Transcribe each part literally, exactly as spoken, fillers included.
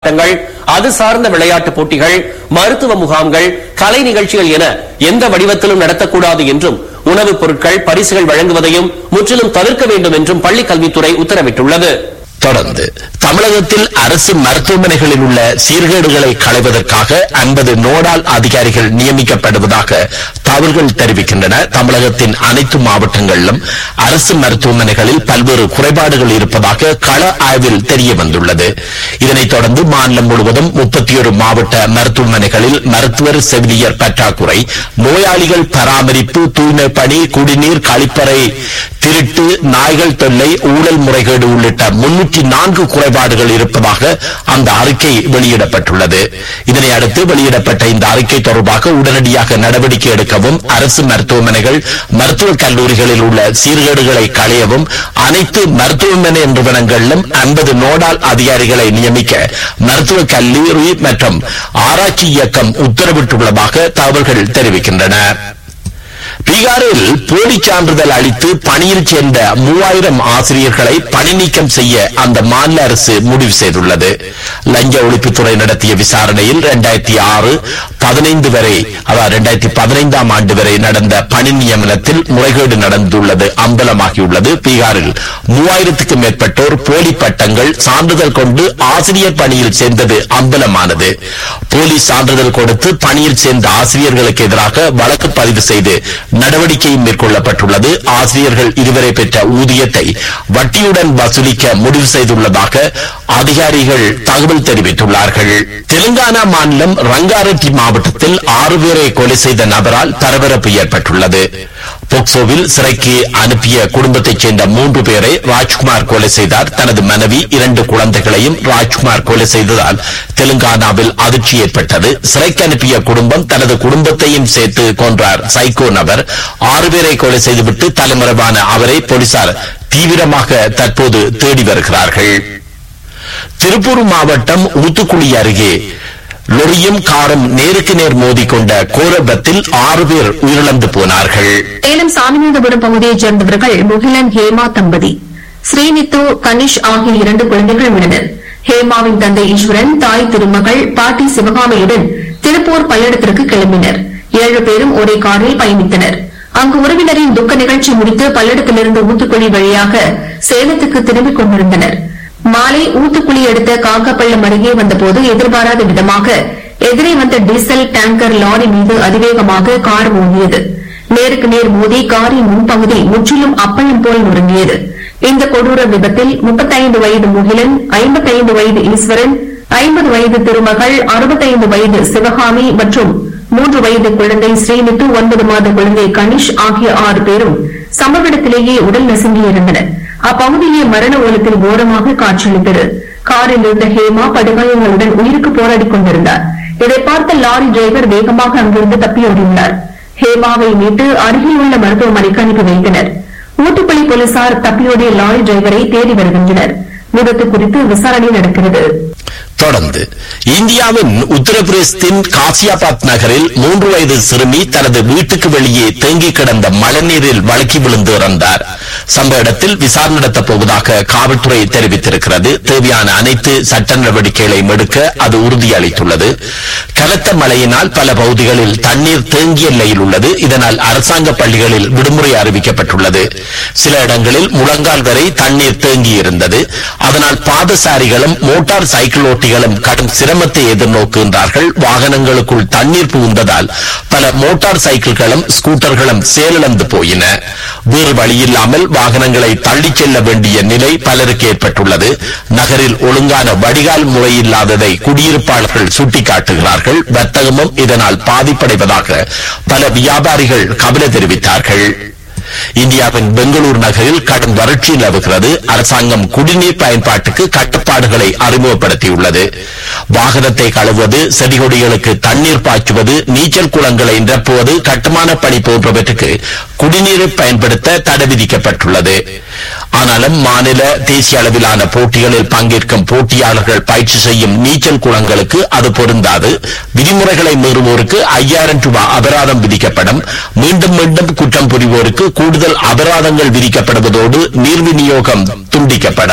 கொண்டாட்டங்கள், அது சார்ந்த விளையாட்டுப் போட்டிகள், மருத்துவ முகாம்கள், கலை நிகழ்ச்சிகள் என எந்த வடிவத்திலும் நடத்தக்கூடாது என்றும், உணவுப் பொருட்கள், பரிசுகள் வழங்குவதையும் முற்றிலும் தவிர்க்க வேண்டும் என்றும் பள்ளிக் கல்வித்துறை உத்தரவிட்டுள்ளது. தொடர்ந்து தமிழகத்தில் அரசு மருத்துவமனைகளில் உள்ள சீர்கேடுகளை களைவதற்காக ஐம்பது நோடால் அதிகாரிகள் நியமிக்கப்படுவதாக தகவல்கள் தெரிவிக்கின்றன. தமிழகத்தின் அனைத்து மாவட்டங்களிலும் அரசு மருத்துவமனைகளில் பல்வேறு குறைபாடுகள் இருப்பதாக கள ஆய்வில் தெரிய வந்துள்ளது. இதனைத் தொடர்ந்து மாநிலம் முழுவதும் முப்பத்தி ஒரு மாவட்ட மருத்துவமனைகளில் மருத்துவர், செவிலியர் பற்றாக்குறை, நோயாளிகள் பராமரிப்பு, தூய்மை பணி, குடிநீர், கழிப்பறை திருட்டு, நாய்கள் தொல்லை, ஊழல் முறைகேடு உள்ளிட்ட முன்னூற்றி நான்கு குறைபாடுகள் இருப்பதாக அந்த அறிக்கை வெளியிடப்பட்டுள்ளது. இதனை அடுத்து வெளியிடப்பட்ட இந்த அறிக்கை தொடர்பாக உடனடியாக நடவடிக்கை எடுக்கவும், அரசு மருத்துவமனைகள், மருத்துவக் கல்லூரிகளில் உள்ள சீர்கேடுகளை களையவும் அனைத்து மருத்துவமனை நிறுவனங்களிலும் ஐம்பது நோடால் அதிகாரிகளை நியமிக்க மருத்துவக் கல்லூரி மற்றும் ஆராய்ச்சி இயக்கம் உத்தரவிட்டுள்ளதாக தகவல்கள் தெரிவிக்கின்றன. பீகாரில் போலி சான்றிதழ் அளித்து பணியில் சேர்ந்த மூவாயிரம் ஆசிரியர்களை பணி நீக்கம் செய்ய அந்த மாநில அரசு முடிவு செய்துள்ளது. லஞ்ச ஒழிப்புத்துறை நடத்திய விசாரணையில் இரண்டாயிரத்தி ஆறு பதினைந்து வரை அதாவது இரண்டாயிரத்தி பதினைந்தாம் ஆண்டு வரை நடந்த பணி நியமனத்தில் முறைகேடு நடந்துள்ளது அம்பலமாகியுள்ளது. பீகாரில் மூவாயிரத்துக்கும் மேற்பட்டோர் போலி பட்டங்கள், சான்றிதழ் கொண்டு ஆசிரியர் பணியில் சேர்ந்தது அம்பலமானது. போலி சான்றிதழ் கொடுத்து பணியில் சேர்ந்த ஆசிரியர்களுக்கு எதிராக வழக்கு பதிவு செய்து நடவடிக்கை மேற்கொள்ளப்பட்டுள்ளது. ஆசிரியர்கள் இதுவரை பெற்ற ஊதியத்தை வட்டியுடன் வசூலிக்க முடிவு செய்துள்ளதாக அதிகாரிகள் தகவல் தெரிவித்துள்ளார்கள். தெலுங்கானா மாநிலம் ரங்காரெட்டி மாவட்டத்தில் ஆறு பேரை கொலை செய்த நபரால் பரபரப்பு ஏற்பட்டுள்ளது. போக்சோவில் சிறைக்கு அனுப்பிய குடும்பத்தைச் சேர்ந்த மூன்று பேரை ராஜ்குமார் கொலை செய்தார். தனது மனைவி, இரண்டு குழந்தைகளையும் ராஜ்குமார் கொலை செய்ததால் தெலுங்கானாவில் அதிர்ச்சி ஏற்பட்டது. சிறைக்கு அனுப்பிய குடும்பம் தனது குடும்பத்தையும் சேர்த்து கொன்றார் சைக்கோ நபர். ஆறு பேரை கொலை செய்துவிட்டு தலைமறைவான அவரை போலீசார் தீவிரமாக தற்போது தேடி வருகிறார்கள். திருப்பூர் மாவட்டம் ஊத்துக்குளி அருகே லொரியும் காரும் நேருக்கு நேர் மோதிக்கொண்ட கோரபத்தில் ஆறு பேர் உயிரிழந்து போனார்கள். சேலம் சாமிநாதபுரம் பகுதியைச் சேர்ந்தவர்கள் முகிலன், ஹேமா தம்பதி. ஸ்ரீனித்து, கனிஷ் ஆகிய இரண்டு குழந்தைகள் உள்ளனர். ஹேமாவின் தந்தை ஈஸ்வரன், தாய் திருமகள், பாட்டி சிவகாமியுடன் திருப்பூர் பல்லடத்திற்கு கிளம்பினர். ஏழு பேரும் ஒரே காரில் பயணித்தனர். அங்கு உறவினரின் துக்க நிகழ்ச்சி முடித்து பல்லடத்திலிருந்து ஊத்துக்குளி வழியாக சேலத்துக்கு திரும்பிக் கொண்டிருந்தனர். மாலை ஊத்துக்குளி அடுத்த காக்காப்பள்ளம் அருகே வந்தபோது எதிர்பாராத விதமாக எதிரே வந்த டீசல் டேங்கர் லாரி மீது அதிவேகமாக கார் மோதியது. நேருக்கு நேர் மோதி காரின் முன்பகுதி முற்றிலும் அப்பளம் போல் நொறுங்கியது. இந்த கொடூர விபத்தில் முப்பத்தைந்து வயது முகிலன், ஐம்பத்தைந்து வயது ஈஸ்வரன், ஐம்பது வயது திருமகள், அறுபத்தைந்து வயது சிவகாமி மற்றும் மூன்று வயது குழந்தை ஸ்ரீனித்து, ஒன்பது மாத குழந்தை கனிஷ் ஆகிய ஆறு பேரும் சம்பவ இடத்திலேயே உடல் நசுங்கியிருந்தனர். அப்பகுதியே மரண ஓலத்தில் கோரமாக காட்சியளித்தது. காரில் இருந்த ஹேமா படுகாயங்களுடன் உயிருக்கு போராடிக் கொண்டிருந்தார். இதை பார்த்த லாரி டிரைவர் வேகமாக அங்கிருந்து தப்பியோடியுள்ளார். ஹேமாவை மீட்டு அருகில் உள்ள மருத்துவமனைக்கு அனுப்பி வைத்தனர். ஊத்துக்குளி போலீசார் தப்பியோடிய லாரி டிரைவரை தேடி வருகின்றனர். விபத்து குறித்து விசாரணை நடக்கிறது. தொடர்ந்து இந்தியாவின் உத்தரப்பிரதேசத்தின் காசியாபாத் நகரில் மூன்று வயது சிறுமி தனது வீட்டுக்கு வெளியே தேங்கி கிடந்த மழைநீரில் வழுக்கி விழுந்து இறந்தார். சம்பவ இடத்தில் விசாரணை நடத்தப் போவதாக காவல்துறை தெரிவித்திருக்கிறது. தேவையான அனைத்து சட்ட நடவடிக்கைகளையும் எடுக்க அது உறுதியளித்துள்ளது. கனத்த மழையினால் பல பகுதிகளில் தண்ணீர் தேங்கிய நிலையில் உள்ளது. இதனால் அரசாங்க பள்ளிகளில் விடுமுறை அறிவிக்கப்பட்டுள்ளது. சில இடங்களில் முழங்கால் வரை தண்ணீர் தேங்கியிருந்தது. அதனால் பாதசாரிகளும் மோட்டார் சைக்கிள் ஓட்டிகளும் கடும் சிரமத்தை எதிர்நோக்குகின்றார்கள். வாகனங்களுக்குள் தண்ணீர் புகுந்ததால் பல மோட்டார் சைக்கிள்களும் ஸ்கூட்டர்களும் செயலிழந்து போயின. வேறு வழியில்லாமல் வாகனங்களை தள்ளிச் செல்ல வேண்டிய நிலை பலருக்கு ஏற்பட்டுள்ளது. நகரில் ஒழுங்கான வடிகால் முறையில்லாததை குடியிருப்பாளர்கள் சுட்டிக்காட்டுகிறார்கள். வர்த்தகமும் இதனால் பாதிப்படைவதாக பல வியாபாரிகள் கவலை தெரிவித்தார்கள். இந்தியாவின் பெங்களூர் நகரில் கடும் வறட்சி நிலவுகிறது. அரசாங்கம் குடிநீர் பயன்பாட்டுக்கு கட்டுப்பாடுகளை அறிமுகப்படுத்தியுள்ளது. வாகனத்தை கழுவுவது, செடிகொடிகளுக்கு தண்ணீர் பாய்ச்சுவது, நீச்சல் குளங்களை நிரப்புவது, கட்டுமான பணி போன்றவற்றுக்கு குடிநீரை பயன்படுத்த தடை விதிக்கப்பட்டுள்ளது. ஆனாலும் மாநில தேசிய அளவிலான போட்டிகளில் பங்கேற்கும் போட்டியாளர்கள் பயிற்சி செய்யும் நீச்சல் குளங்களுக்கு அது பொருந்தாது. விதிமுறைகளை மீறுவோருக்கு ஐயாயிரம் ரூபாய் அபராதம் விதிக்கப்படும். மீண்டும் மீண்டும் குற்றம் புரிவோருக்கு கூடுதல் அபராதங்கள் விதிக்கப்படுவதோடு நீர் விநியோகம் துண்டிக்கப்படும்.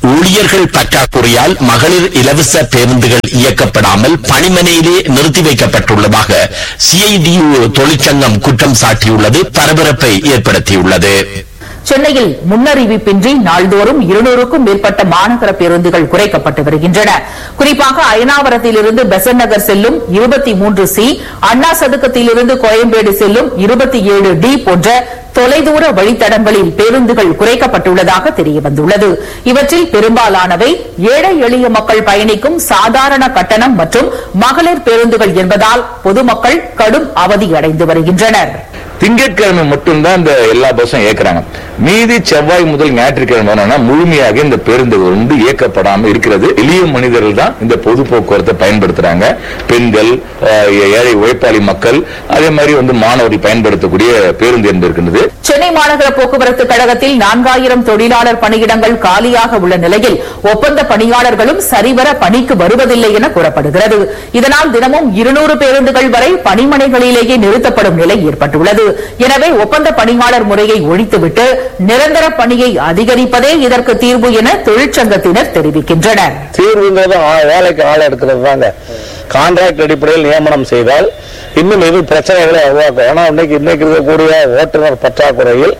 ஊழியர்கள் பற்றாக்குறையால் மகளிர் இலவச பேருந்துகள் இயக்கப்படாமல் பணிமனையிலே நிறுத்தி வைக்கப்பட்டுள்ளதாக சிஐடியு தொழிற்சங்கம் குற்றம் சாட்டியுள்ளது பரபரப்பை ஏற்படுத்தியுள்ளது. சென்னையில் முன்னறிவிப்பின்றி நாள்தோறும் இருநூறுக்கும் மேற்பட்ட மாநகர பேருந்துகள் குறைக்கப்பட்டு வருகின்றன. குறிப்பாக அயனாவரத்திலிருந்து பெசன்ட் நகர் செல்லும் இருபத்தி மூன்று சி, அண்ணா சதுக்கத்திலிருந்து கோயம்பேடு செல்லும் இருபத்தி ஏழு டி போன்ற தொலைதூர வழித்தடங்களில் பேருந்துகள் குறைக்கப்பட்டுள்ளதாக தெரியவந்துள்ளது. இவற்றில் பெரும்பாலானவை ஏழை எளிய மக்கள் பயணிக்கும் சாதாரண கட்டணம் மற்றும் மகளிர் பேருந்துகள் என்பதால் பொதுமக்கள் கடும் அவதியடைந்து வருகின்றனர். திங்கட்கிழமை மட்டும்தான் இந்த எல்லா பஸ்ஸும் இயக்குறாங்க. மீதி செவ்வாய் முதல் ஞாயிற்றுக்கிழமை முழுமையாக இந்த பேருந்துகள் வந்து இயக்கப்படாமல் இருக்கிறது. எளிய மனிதர்கள் தான் இந்த பொது போக்குவரத்தை பயன்படுத்துறாங்க. பெண்கள், ஏழை உழைப்பாளி மக்கள், அதே மாதிரி வந்து மாணவர்கள் பயன்படுத்தக்கூடிய பேருந்து என்று இருக்கின்றது. சென்னை மாநகர போக்குவரத்து கழகத்தில் நான்காயிரம் தொழிலாளர் பணியிடங்கள் காலியாக உள்ள நிலையில் ஒப்பந்த பணியாளர்களும் சரிவர பணிக்கு வருவதில்லை என கூறப்படுகிறது. இதனால் தினமும் இருநூறு பேருந்துகள் வரை பணிமனைகளிலேயே நிறுத்தப்படும் நிலை ஏற்பட்டுள்ளது. எனவே ஒப்பந்த பணியாளர் முறையை ஒழித்துவிட்டு நிரந்தர பணியை அதிகரிப்பதே இதற்கு தீர்வு என தொழிற்சங்கத்தினர் தெரிவிக்கின்றனர். தீர்வுங்கிறது வேலைக்கு ஆள் எடுக்கிறது தாங்க. கான்ட்ராக்ட் அடிப்படையில் நியமனம் செய்தால் இன்னும் இது பிரச்சனைகளை உருவாக்கும். ஏன்னா இன்னைக்கு இன்னைக்கு இருக்கக்கூடிய ஓட்டுநர் பற்றாக்குறையில்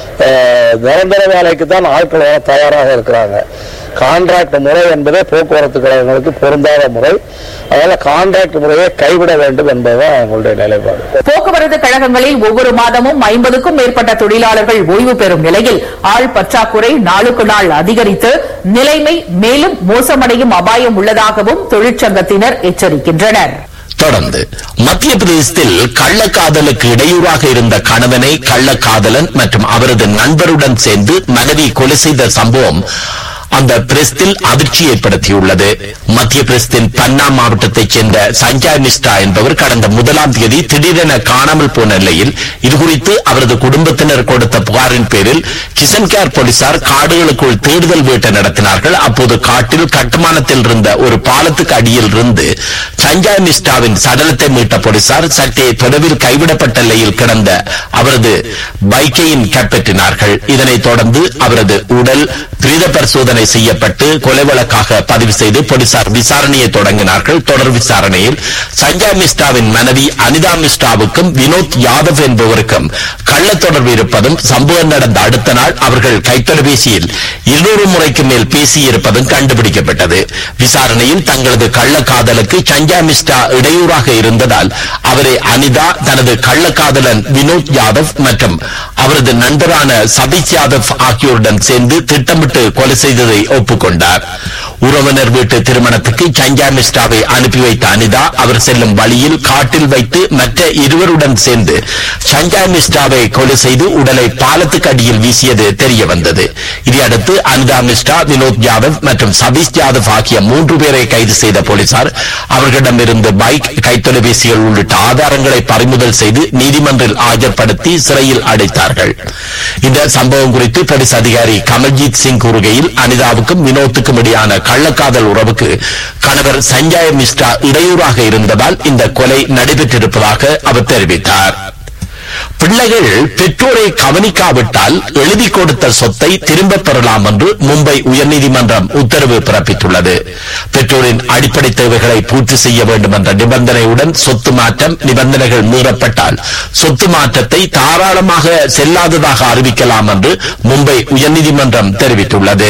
நிரந்தர வேலைக்கு தான் ஆட்கள் தயாராக இருக்கிறாங்க. கான்ட்ராக்ட் முறை என்பதே போக்குவரத்து கழகங்களுக்கு பொருந்தாத முறை. அதனால கான்ட்ராக்ட் முறையை கைவிட வேண்டும் என்பதுதான் எங்களுடைய நிலைப்பாடு. போக்குவரத்து கழகங்களில் ஒவ்வொரு மாதமும் ஐம்பதுக்கும் மேற்பட்ட தொழிலாளர்கள் ஓய்வு பெறும் நிலையில் ஆள் பற்றாக்குறை நாளுக்கு நாள் அதிகரித்து நிலைமை மேலும் மோசமடையும் அபாயம் உள்ளதாகவும் தொழிற்சங்கத்தினர் எச்சரிக்கின்றனர். தொடர்ந்து மத்திய பிரதேசத்தில் கள்ளக்காதலுக்கு இடையூறாக இருந்த கணவனை கள்ளக்காதலன் மற்றும் அவரது நண்பருடன் சேர்ந்து மனைவி கொலை செய்த சம்பவம் அந்த பிரஸ்தில் அதிர்ச்சி ஏற்படுத்தியுள்ளது. மத்திய பிரதேசத்தின் பன்னா மாவட்டத்தைச் சேர்ந்த சஞ்சய் மிஸ்ரா என்பவர் கடந்த முதலாம் தேதி திடீரென காணாமல் போன நிலையில் இதுகுறித்து அவரது குடும்பத்தினர் கொடுத்த புகாரின் பேரில் கிஷன்கர் போலீசார் காடுகளுக்குள் தேடுதல் வேட்டை நடத்தினார்கள். அப்போது காட்டில் கட்டுமானத்தில் இருந்த ஒரு பாலத்துக்கு அடியில் இருந்து சஞ்சய் மிஸ்ராவின் சடலத்தை மீட்ட போலீசார் சற்றே தொலைவில் கைவிடப்பட்ட நிலையில் கிடந்த அவரது பைக்கையின் கைப்பற்றினார்கள். இதனைத் தொடர்ந்து அவரது உடல் பிரேத பரிசோதனை செய்யப்பட்டு கொலை வழக்காக பதிவு செய்து போலீசார் விசாரணையை தொடங்கினார்கள். தொடர் விசாரணையில் சஞ்சய் மிஸ்ராவின் மனைவி அனிதா மிஸ்ராவுக்கும் வினோத் யாதவ் என்பவருக்கும் கள்ள தொடர்பு இருப்பதும் சம்பவம் நடந்த அடுத்த நாள் அவர்கள் கைத்தொலைபேசியில் இருநூறு முறைக்கு மேல் பேசியிருப்பதும் கண்டுபிடிக்கப்பட்டது. விசாரணையில் தங்களது கள்ளக்காதலுக்கு சஞ்சய் மிஸ்ரா இடையூறாக இருந்ததால் அவரை அனிதா தனது கள்ளக்காதலன் வினோத் யாதவ் மற்றும் அவரது நண்பரான சதீஷ் யாதவ் ஆகியோருடன் சேர்ந்து திட்டமிட்டு கொலை செய்ததை ஒப்புக்கொண்டார். உறவினர் வீட்டு திருமணத்துக்கு சஞ்சய் மிஸ்ராவை அனுப்பி வைத்த அனிதா அவர் செல்லும் வழியில் காட்டில் வைத்து மற்ற இருவருடன் சேர்ந்து சஞ்சய் மிஸ்ராவை கொலை செய்து உடலை பாலத்துக்கு அடியில் வீசியது தெரிய வந்தது. இதையடுத்து அனிதா மிஸ்ரா, வினோத் யாதவ் மற்றும் சதீஷ் யாதவ் ஆகிய மூன்று பேரை கைது செய்த போலீசார் அவர்களிடமிருந்து பைக், கைத்தொலைபேசிகள் உள்ளிட்ட ஆதாரங்களை பறிமுதல் செய்து நீதிமன்றில் ஆஜர்படுத்தி சிறையில் அடைத்தார்கள். இந்த சம்பவம் குறித்து போலீஸ் அதிகாரி கமல்ஜித் சிங் கூறுகையில் அனிதாவுக்கும் வினோத்துக்கும் இடையான கள்ளக்காதல் உறவுக்கு கணவர் சஞ்சய் மிஸ்ரா இடையூறாக இருந்ததால் இந்த கொலை நடைபெற்றிருப்பதாக அவர் தெரிவித்தார். பிள்ளைகள் பெற்றோரை கவனிக்காவிட்டால் எழுதி கொடுத்த சொத்தை திரும்பப் பெறலாம் என்று மும்பை உயர்நீதிமன்றம் உத்தரவு பிறப்பித்துள்ளது. பெற்றோரின் அடிப்படை தேவைகளை பூர்த்தி செய்ய வேண்டும் என்ற நிபந்தனையுடன் சொத்து மாற்றம் நிபந்தனைகள் மீறப்பட்டால் சொத்து மாற்றத்தை தாராளமாக செல்லாததாக அறிவிக்கலாம் என்று மும்பை உயர்நீதிமன்றம் தெரிவித்துள்ளது.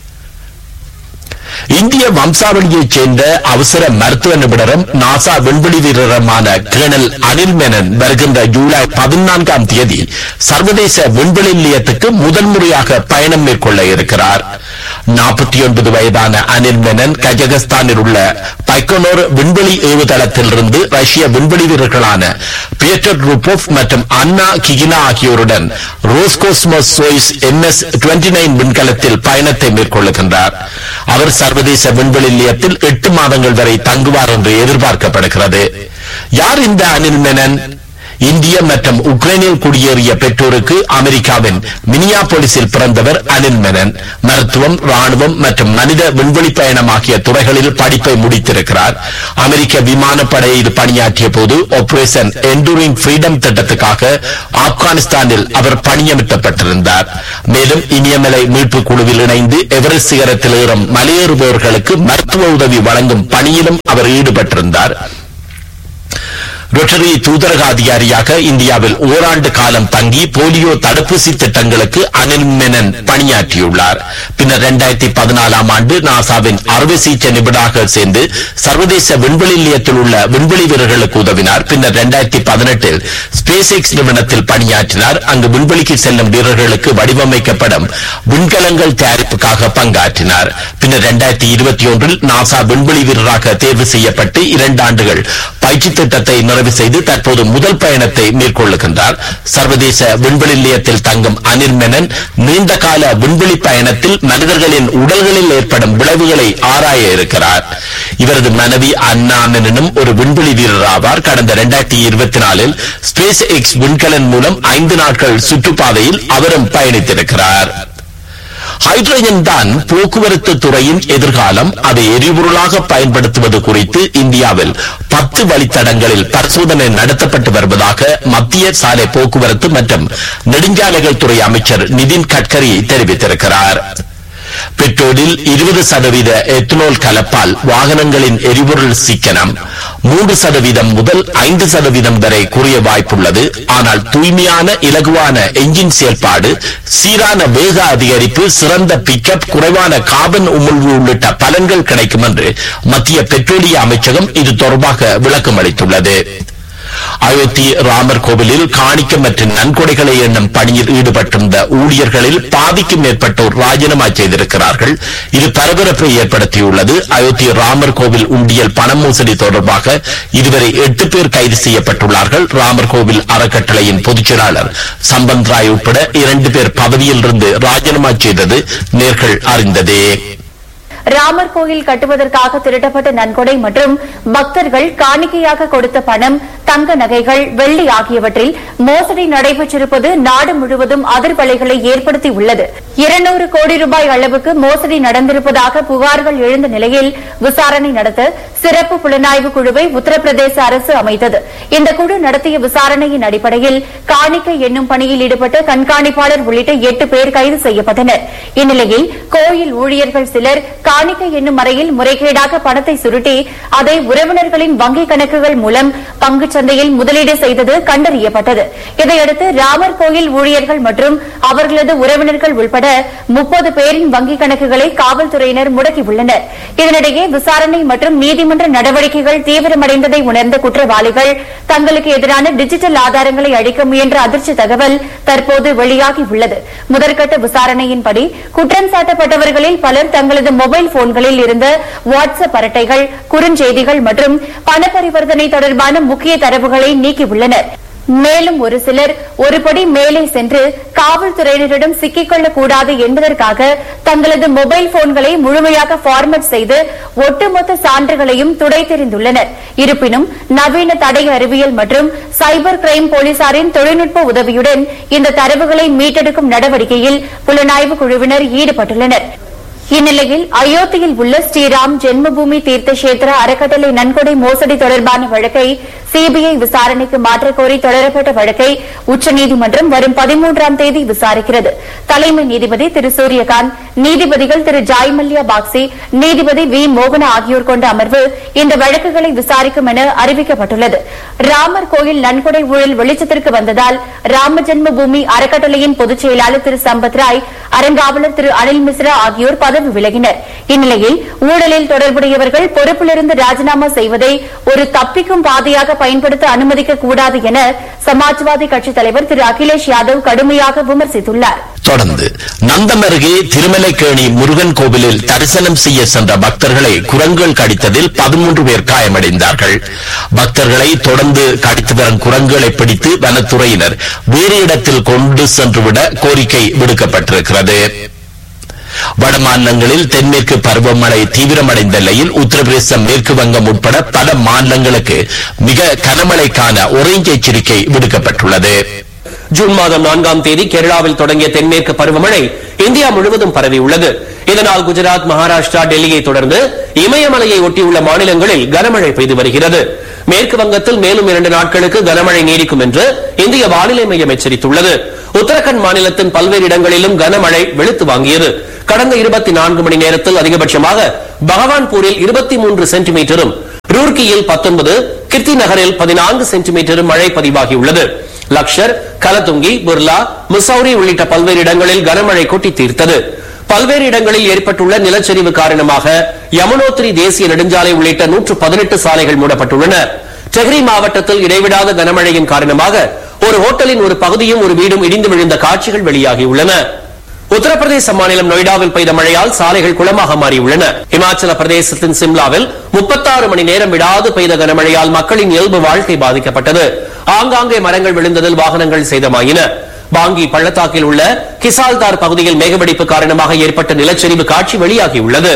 இந்திய வம்சாவளியைச் சேர்ந்த அவசர மருத்துவ நிபுணரும் நாசா விண்வெளி வீரருமான கேர்னல் அனில் மேனன் வருகின்ற ஜூலை பதினான்காம் தேதி சர்வதேச விண்வெளி நிலையத்துக்கு முதல் முறையாக பயணம் மேற்கொள்ள இருக்கிறார். நாற்பத்தி ஒன்பது வயதான அனில் மேனன் கஜகஸ்தானில் உள்ள பைக்கனோர் விண்வெளி ஏவுதளத்திலிருந்து ரஷ்ய விண்வெளி வீரர்களான பியட்டர் ரூபோவ் மற்றும் அன்னா கிகினா ஆகியோருடன் ரோஸ்கோஸ்மோஸ் சோயுஸ் எம் எஸ் இருபத்தி ஒன்பது விண்கலத்தில் பயணத்தை மேற்கொள்ளுகின்றார். அவர் சர்வதேச விண்வெளி நிலையத்தில் எட்டு மாதங்கள் வரை தங்குவார் என்று எதிர்பார்க்கப்படுகிறது. யார் இந்த அனில் மேனன்? இந்திய மற்றும் உக்ரைனில் குடியேறிய பெற்றோருக்கு அமெரிக்காவின் மினியாபோலிஸில் பிறந்தவர் அனில் மெனன். மருத்துவம், ராணுவம் மற்றும் மனித விண்வெளி பயணம் ஆகிய துறைகளில் படிப்பை முடித்திருக்கிறார். அமெரிக்க விமானப்படையில் பணியாற்றிய போது ஆபரேஷன் என்டூரிங் ஃப்ரீடம் திட்டத்துக்காக ஆப்கானிஸ்தானில் அவர் பணியமர்த்தப்பட்டிருந்தார். மேலும் இமயமலை மீட்பு குழுவில் இணைந்து எவரெஸ்ட் சிகரத்தில் ஏறும் மலையேறுபவர்களுக்கு மருத்துவ உதவி வழங்கும் பணியிலும் அவர் ஈடுபட்டிருந்தார். ரொட்டரி தூதரக அதிகாரியாக இந்தியாவில் ஓராண்டு காலம் தங்கி போலியோ தடுப்பூசி திட்டங்களுக்கு அனில் மெனன் பணியாற்றியுள்ளார். பின்னர் இரண்டாயிரத்தி பதினாலாம் ஆண்டு நாசாவின் அறுவை சிகிச்சை நிபுணராக சேர்ந்து சர்வதேச விண்வெளி நிலையத்தில் உள்ள விண்வெளி வீரர்களுக்கு உதவினார். பின்னர் இரண்டாயிரத்தி பதினெட்டில் ஸ்பேஸ் எக்ஸ் நிறுவனத்தில் பணியாற்றினார். அங்கு விண்வெளிக்கு செல்லும் வீரர்களுக்கு வடிவமைக்கப்படும் விண்கலங்கள் தயாரிப்புக்காக பங்காற்றினார். பின்னர் இரண்டாயிரத்தி இருபத்தி ஒன்றில் நாசா விண்வெளி வீரராக தேர்வு செய்யப்பட்டு இரண்டு ஆண்டுகள் பயிற்சி திட்டத்தை நிறைவு செய்து தற்போது முதல் பயணத்தை மேற்கொள்ளுகின்றார். சர்வதேச விண்வெளி நிலையத்தில் தங்கும் அனில் மெனன் நீண்ட கால விண்வெளி பயணத்தில் மனிதர்களின் உடல்களில் ஏற்படும் விளைவுகளை ஆராய இருக்கிறார். இவரது மனைவி அன்னா மெனனும் ஒரு விண்வெளி வீரர் ஆவார். கடந்த இரண்டாயிரத்தி இருபத்தி நாலில் ஸ்பேஸ் எக்ஸ் விண்கலன் மூலம் ஐந்து நாட்கள் சுற்றுப்பாதையில் அவரும் பயணித்திருக்கிறார். ஹைட்ரஜன் தான் போக்குவரத்து துறையின் எதிர்காலம். அதை எரிபொருளாக பயன்படுத்துவது குறித்து இந்தியாவில் பத்து வழித்தடங்களில் பரிசோதனை நடத்தப்பட்டு வருவதாக மத்திய சாலை போக்குவரத்து மற்றும் நெடுஞ்சாலைகள் துறை அமைச்சர் நிதின் கட்கரி தெரிவித்திருக்கிறார். பெட்ரோலில் இருபது சதவீத எத்தனால் கலப்பால் வாகனங்களின் எரிபொருள் சிக்கனம் மூன்று சதவீதம் முதல் ஐந்து சதவீதம் வரை குறைய வாய்ப்புள்ளது. ஆனால் தூய்மையான இலகுவான என்ஜின் செயல்பாடு, சீரான வேக அதிகரிப்பு, சிறந்த பிக்கப், குறைவான கார்பன் உமிழ்வு உள்ளிட்ட பலன்கள் கிடைக்கும் என்று மத்திய பெட்ரோலிய அமைச்சகம் இது தொடர்பாக விளக்கம் அளித்துள்ளது. அயோத்தி ராமர் கோவிலில் காணிக்க மற்றும் நன்கொடைகளை எண்ணும் பணியில் ஈடுபட்டிருந்த ஊழியர்களில் பாதிக்கும் மேற்பட்டோர் ராஜினாமா செய்திருக்கிறார்கள். இது பரபரப்பை ஏற்படுத்தியுள்ளது. அயோத்தி ராமர் கோவில் உண்டியல் பண மோசடி தொடர்பாக இதுவரை எட்டு பேர் கைது செய்யப்பட்டுள்ளார்கள். ராமர் கோவில் அறக்கட்டளையின் பொதுச் செயலாளர் சம்பந்த் ராய் உட்பட இரண்டு பேர் பதவியில் இருந்து ராஜினாமா செய்தது நேர்கள் அறிந்ததே. ராமர் கோயில் கட்டுவதற்காக திரட்டப்பட்ட நன்கொடை மற்றும் பக்தர்கள் காணிக்கையாக கொடுத்த பணம், தங்க நகைகள், வெள்ளி ஆகியவற்றில் மோசடி நடைபெற்றிருப்பது நாடு முழுவதும் அதிர்வலைகளை ஏற்படுத்தியுள்ளது. இருநூறு கோடி ரூபாய் அளவுக்கு மோசடி நடந்திருப்பதாக புகார்கள் எழுந்த நிலையில் விசாரணை நடத்த சிறப்பு புலனாய்வு குழுவை உத்தரப்பிரதேச அரசு அமைத்தது. இந்த குழு நடத்திய விசாரணையின் அடிப்படையில் காணிக்கை எண்ணும் பணியில் ஈடுபட்ட கண்காணிப்பாளர் உள்ளிட்ட எட்டு பேர் கைது செய்யப்பட்டனர். இந்நிலையில் கோயில் ஊழியர்கள் சிலர் காணிக்கை எண்ணும் அறையில் முறைகேடாக பணத்தை சுருட்டி அதை உறவினர்களின் வங்கிக் கணக்குகள் மூலம் பங்குச் சந்தையில் முதலீடு செய்தது கண்டறியப்பட்டது. இதையடுத்து ராமர் கோயில் ஊழியர்கள் மற்றும் அவர்களது உறவினர்கள் உட்பட முப்பது பேரின் வங்கிக் கணக்குகளை காவல்துறையினர் முடக்கியுள்ளனர். இதனிடையே விசாரணை மற்றும் நீதிமன்ற நடவடிக்கைகள் தீவிரமடைந்ததை உணர்ந்த குற்றவாளிகள் தங்களுக்கு எதிரான டிஜிட்டல் ஆதாரங்களை அழிக்க முயன்ற அதிர்ச்சி தகவல் தற்போது வெளியாகியுள்ளது. முதற்கட்ட விசாரணையின்படி குற்றம் சாட்டப்பட்டவர்களில் பலர் தங்களது மொபைல் போன்களில் இருந்த வாட்ஸ்அப் அரட்டைகள், குறுஞ்செய்திகள் மற்றும் பண பரிவர்த்தனை தொடர்பான முக்கிய தரவுகளை நீக்கியுள்ளனர். மேலும் ஒரு சிலர் ஒருபடி மேலே சென்று காவல்துறையினரிடம் சிக்கிக்கொள்ளக் கூடாது என்பதற்காக தங்களது மொபைல் போன்களை முழுமையாக பார்மட் செய்து ஒட்டுமொத்த சான்றுகளையும் துடைத்தெறிந்துள்ளனர். இருப்பினும் நவீன தடய அறிவியல் மற்றும் சைபர் கிரைம் போலீசாரின் தொழில்நுட்ப உதவியுடன் இந்த தரவுகளை மீட்டெடுக்கும் நடவடிக்கையில் புலனாய்வு குழுவினர் ஈடுபட்டுள்ளனர். இந்நிலையில் அயோத்தியில் உள்ள ஸ்ரீராம் ஜென்மபூமி தீர்த்த கஷேத்திர அறக்கட்டளை நன்கொடை மோசடி தொடர்பான வழக்கை சிபிஐ விசாரணைக்கு மாற்றக் கோரி தொடரப்பட்ட வழக்கை உச்சநீதிமன்றம் வரும் பதிமூன்றாம் தேதி விசாரிக்கிறது. தலைமை நீதிபதி திரு சூரியகாந்த், நீதிபதிகள் திரு ஜாய்மல்யா பாக்சி, நீதிபதி வி மோகனா ஆகியோர் கொண்ட அமர்வு இந்த வழக்குகளை விசாரிக்கும் என அறிவிக்கப்பட்டுள்ளது. ராமர் கோயில் நன்கொடை ஊழல் வெளிச்சத்திற்கு வந்ததால் ராம ஜென்ம பூமி அறக்கட்டளையின் பொதுச் செயலாளர் திரு சம்பத் ராய், அறங்காவலர் திரு அனில் மிஸ்ரா ஆகியோர் பதவி விலகினர். இந்நிலையில் ஊழலில் தொடர்புடையவர்கள் பொறுப்பிலிருந்து ராஜினாமா செய்வதை ஒரு தப்பிக்கும் பாதையாக பயன்படுத்த அனுமதிக்க கூடாது என சமாஜ்வாதி கட்சித் தலைவர் திரு அகிலேஷ் யாதவ் கடுமையாக விமர்சித்துள்ளார். தொடர்ந்து நந்தம் அருகே திருமலைக்கேணி முருகன் கோவிலில் தரிசனம் செய்ய சென்ற பக்தர்களை குரங்குகள் கடித்ததில் பதிமூன்று பேர் காயமடைந்தார்கள். பக்தர்களை தொடர்ந்து கடித்து வரும் குரங்குகளை பிடித்து வனத்துறையினர் வேறு இடத்தில் கொண்டு சென்றுவிட கோரிக்கை விடுக்கப்பட்டிருக்கிறது. வட மாநிலங்களில் தென்மேற்கு பருவமழை தீவிரமடைந்த நிலையில் உத்தரப்பிரதேசம், மேற்கு வங்கம் உட்பட பல மாநிலங்களுக்கு மிக கனமழைக்கான ஒரேஞ்ச் எச்சரிக்கை விடுக்கப்பட்டுள்ளது. ஜூன் மாதம் நான்காம் தேதி கேரளாவில் தொடங்கிய தென்மேற்கு பருவமழை இந்தியா முழுவதும் பரவியுள்ளது. இதனால் குஜராத், மகாராஷ்டிரா, டெல்லியை தொடர்ந்து இமயமலையை ஒட்டியுள்ள மாநிலங்களில் கனமழை பெய்து வருகிறது. மேற்கு வங்கத்தில் மேலும் இரண்டு நாட்களுக்கு கனமழை நீடிக்கும் என்று இந்திய வானிலை மையம் எச்சரித்துள்ளது. உத்தரகண்ட் மாநிலத்தின் பல்வேறு இடங்களிலும் கனமழை வெளுத்து வாங்கியது. கடந்த இருபத்தி நான்கு மணி நேரத்தில் அதிகபட்சமாக பகவான்பூரில் இருபத்தி மூன்று சென்டிமீட்டரும், ரூர்கியில் பத்தொன்பது, கிர்த்தி நகரில் பதினான்கு சென்டிமீட்டரும் மழை பதிவாகியுள்ளது. லக்ஷர், கலதுங்கி, புர்லா, முசௌரி உள்ளிட்ட பல்வேறு இடங்களில் கனமழை கொட்டி தீர்த்தது. பல்வேறு இடங்களில் ஏற்பட்டுள்ள நிலச்சரிவு காரணமாக யமுனோத்ரி தேசிய நெடுஞ்சாலை உள்ளிட்ட நூற்று பதினெட்டு சாலைகள் மூடப்பட்டுள்ளன. டெஹ்ரி மாவட்டத்தில் இடைவிடாத கனமழையின் காரணமாக ஒரு ஹோட்டலின் ஒரு பகுதியும் ஒரு வீடும் இடிந்து விழுந்த காட்சிகள் வெளியாகியுள்ளன. உத்தரப்பிரதேச மாநிலம் நொய்டாவில் பெய்த மழையால் சாலைகள் குளமாக மாறியுள்ளன. இமாச்சல பிரதேசத்தின் சிம்லாவில் முப்பத்தாறு மணி நேரம் விடாது பெய்த கனமழையால் மக்களின் இயல்பு வாழ்க்கை பாதிக்கப்பட்டது. ஆங்காங்கே மரங்கள் விழுந்ததில் வாகனங்கள் சேதமாயின. பாங்கி பள்ளத்தாக்கில் உள்ள கிசால்தார் பகுதியில் மேகவெடிப்பு காரணமாக ஏற்பட்ட நிலச்சரிவு காட்சி வெளியாகியுள்ளது.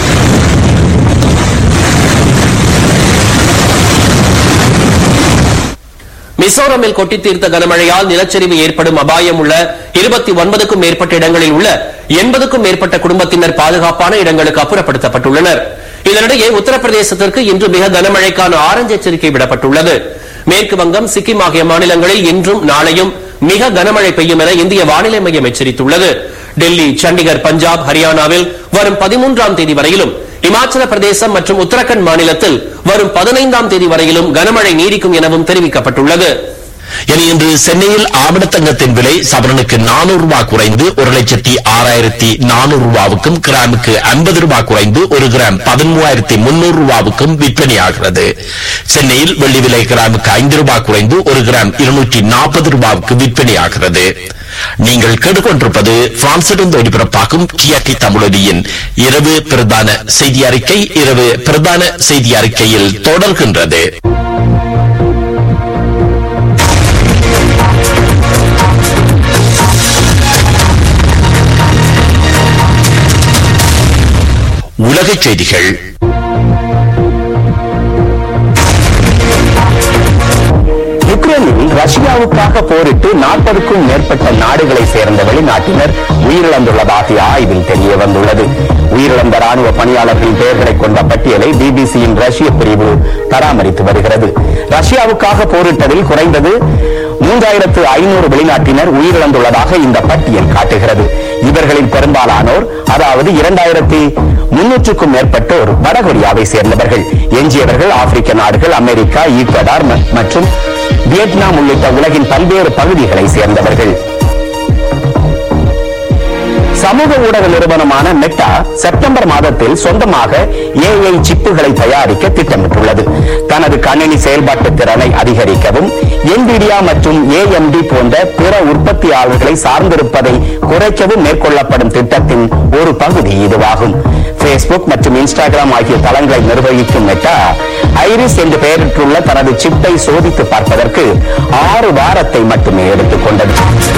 மிசோரமில் கொட்டி தீர்த்த கனமழையால் நிலச்சரிவு ஏற்படும் அபாயம் உள்ள இருபத்தி ஒன்பதுக்கும் மேற்பட்ட இடங்களில் உள்ள எண்பதுக்கும் மேற்பட்ட குடும்பத்தினர் பாதுகாப்பான இடங்களுக்கு அப்புறப்படுத்தப்பட்டுள்ளனர். இதனிடையே உத்தரப்பிரதேசத்திற்கு இன்று மிக கனமழைக்கான ஆரஞ்சு எச்சரிக்கை விடப்பட்டுள்ளது. மேற்கு வங்கம், சிக்கிம் ஆகிய மாநிலங்களில் இன்றும் நாளையும் மிக கனமழை பெய்யும் என இந்திய வானிலை மையம் எச்சரித்துள்ளது. டெல்லி, சண்டிகர், பஞ்சாப், ஹரியானாவில் வரும் பதிமூன்றாம் தேதி வரையிலும், இமாச்சல பிரதேசம் மற்றும் உத்தரகண்ட் மாநிலத்தில் வரும் பதினைந்தாம் தேதி வரையிலும் கனமழை நீடிக்கும் எனவும் தெரிவிக்கப்பட்டுள்ளது. இனி இன்று சென்னையில் ஆபணத்தங்கத்தின் விலை சவரனுக்கு நானூறு ரூபாய் குறைந்து ஒரு லட்சத்தி ஆறாயிரத்தி நானூறு ரூபாவுக்கும், கிராமுக்கு ஐம்பது ரூபாய் குறைந்து ஒரு கிராம் பதிமூவாயிரத்தி முன்னூறு ரூபாவுக்கும் விற்பனையாகிறது. சென்னையில் வெள்ளி விலை கிராமுக்கு ஐந்து ரூபாய் குறைந்து ஒரு கிராம் இருநூற்றி நாற்பது ரூபாவுக்கு விற்பனையாகிறது. நீங்கள் கேட்டுக்கொண்டிருப்பது பிரான்சிலிருந்து ஒளிபரப்பாகும் டிஆர்டி தமிழொலியின் இரவு பிரதான செய்தி அறிக்கை. இரவு பிரதான செய்தி அறிக்கையில் தொடர்கின்றது. உலகச் செய்திகள். யுக்ரைனில் ரஷ்யாவுக்காக போரிட்டு நாற்பதுக்கும் மேற்பட்ட நாடுகளை சேர்ந்த வெளிநாட்டினர் உயிரிழந்துள்ளதாக ஆய்வில் தெரிய வந்துள்ளது. உயிரிழந்த ராணுவ பணியாளர்களின் பெயர்களை கொண்ட பட்டியலை பிபிசியின் ரஷ்ய பிரிவு பராமரித்து வருகிறது. ரஷ்யாவுக்காக போரிட்டதில் குறைந்தது மூன்றாயிரத்து ஐநூறு வெளிநாட்டினர் உயிரிழந்துள்ளதாக இந்த பட்டியல் காட்டுகிறது. இவர்களில் பெரும்பாலானோர், அதாவது இரண்டாயிரத்தி முன்னூற்றுக்கும் மேற்பட்டோர் வடகொரியாவை சேர்ந்தவர்கள். எஞ்சியவர்கள் ஆப்பிரிக்க நாடுகள், அமெரிக்கா, ஈக்வடார் மற்றும் வியட்நாம் உள்ளிட்ட உலகின் பல்வேறு பகுதிகளை சேர்ந்தவர்கள். சமூக ஊடக நிறுவனமான மெட்டா செப்டம்பர் மாதத்தில் சொந்தமாக ஏஐ சிப்புகளை தயாரிக்க திட்டமிட்டுள்ளது. தனது கணினி செயல்பாட்டு திறனை அதிகரிக்கவும், என்விடியா மற்றும் ஏஎம்டி போன்ற பிற உற்பத்தியாளர்களை சார்ந்திருப்பதை குறைக்கவும் மேற்கொள்ளப்படும் திட்டத்தின் ஒரு பகுதி இதுவாகும். பேஸ்புக் மற்றும் இன்ஸ்டாகிராம் ஆகிய தளங்களை நிர்வகிக்கும் மெட்டா ஐரிஸ் என்று பெயரிட்டுள்ள தனது சிப்பை சோதித்து பார்ப்பதற்கு ஆறு வாரத்தை மட்டுமே எடுத்துக் கொண்டது.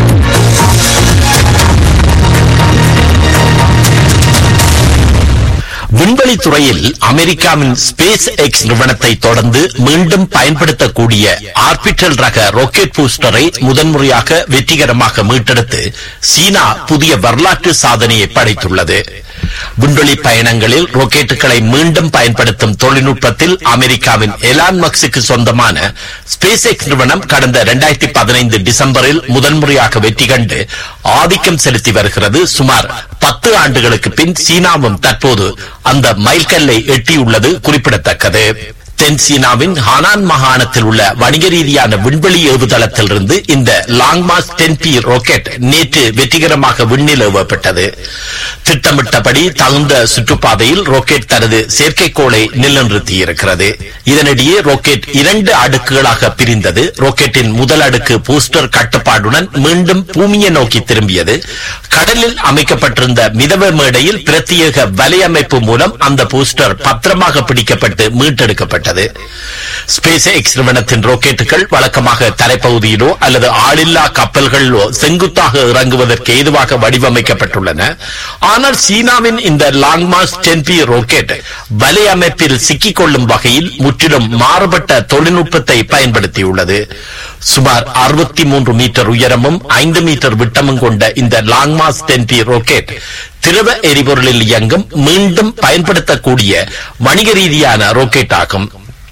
விண்வெளி துறையில் அமெரிக்காவின் ஸ்பேஸ் எக்ஸ் நிறுவனத்தை தொடர்ந்து மீண்டும் பயன்படுத்தக்கூடிய ஆர்பிட்டல் ரக ராக்கெட் பூஸ்டரை முதன்முறையாக வெற்றிகரமாக மீட்டெடுத்து சீனா புதிய வரலாற்று சாதனையை படைத்துள்ளது. விண்வெளி பயணங்களில் ராக்கெட்டுகளை மீண்டும் பயன்படுத்தும் தொழில்நுட்பத்தில் அமெரிக்காவின் எலான் மஸ்க்கு சொந்தமான ஸ்பேஸ் எக்ஸ் நிறுவனம் கடந்த இரண்டாயிரத்தி பதினைந்து டிசம்பரில் முதன்முறையாக வெற்றி கண்டு ஆதிக்கம் செலுத்தி வருகிறது. சுமார் பத்து ஆண்டுகளுக்கு பின் சீனாவும் தற்போது அந்த மைல்கல்லை எட்டியுள்ளது குறிப்பிடத்தக்கது. தென் சீனாவின் ஹானான் மாகாணத்தில் உள்ள வணிக ரீதியான விண்வெளி ஏவுதளத்திலிருந்து இந்த லாங்மார்ச் டென் பி ராக்கெட் நேற்று வெற்றிகரமாக விண்ணில் ஏவப்பட்டது. திட்டமிட்டபடி தகுந்த சுற்றுப்பாதையில் ராக்கெட் தனது செயற்கைக்கோளை நிலைநிறுத்தியிருக்கிறது. இதனிடையே ராக்கெட் இரண்டு அடுக்குகளாக பிரிந்தது. ராக்கெட்டின் முதல் அடுக்கு பூஸ்டர் கட்டுப்பாடுடன் மீண்டும் பூமியை நோக்கி திரும்பியது. கடலில் அமைக்கப்பட்டிருந்த மிதவ மேடையில் பிரத்யேக வலையமைப்பு மூலம் அந்த பூஸ்டர் பத்திரமாக பிடிக்கப்பட்டு மீட்டெடுக்கப்பட்டது. தெரிவிக்கப்பட்டது. ஸ்பேஸ் எக்ஸ் நிறுவனத்தின் ராக்கெட்டுகள் வழக்கமாக தரைப்பகுதியிலோ அல்லது ஆளில்லா கப்பல்களிலோ செங்குத்தாக இறங்குவதற்கு ஏதுவாக வடிவமைக்கப்பட்டுள்ளன. ஆனால் சீனாவின் இந்த long March ten B rocket வலை அமைப்பில் சிக்கிக் கொள்ளும் வகையில் முற்றிலும் மாறுபட்ட தொழில்நுட்பத்தை பயன்படுத்தியுள்ளது. சுமார் அறுபத்தி மூன்று மீட்டர் உயரமும் ஐந்து மீட்டர் விட்டமும் கொண்ட இந்த long March ten B rocket திரவ எரிபொருளில் இயங்கும் மீண்டும் பயன்படுத்தக்கூடிய வணிக ரீதியான ராக்கெட் ஆகும்.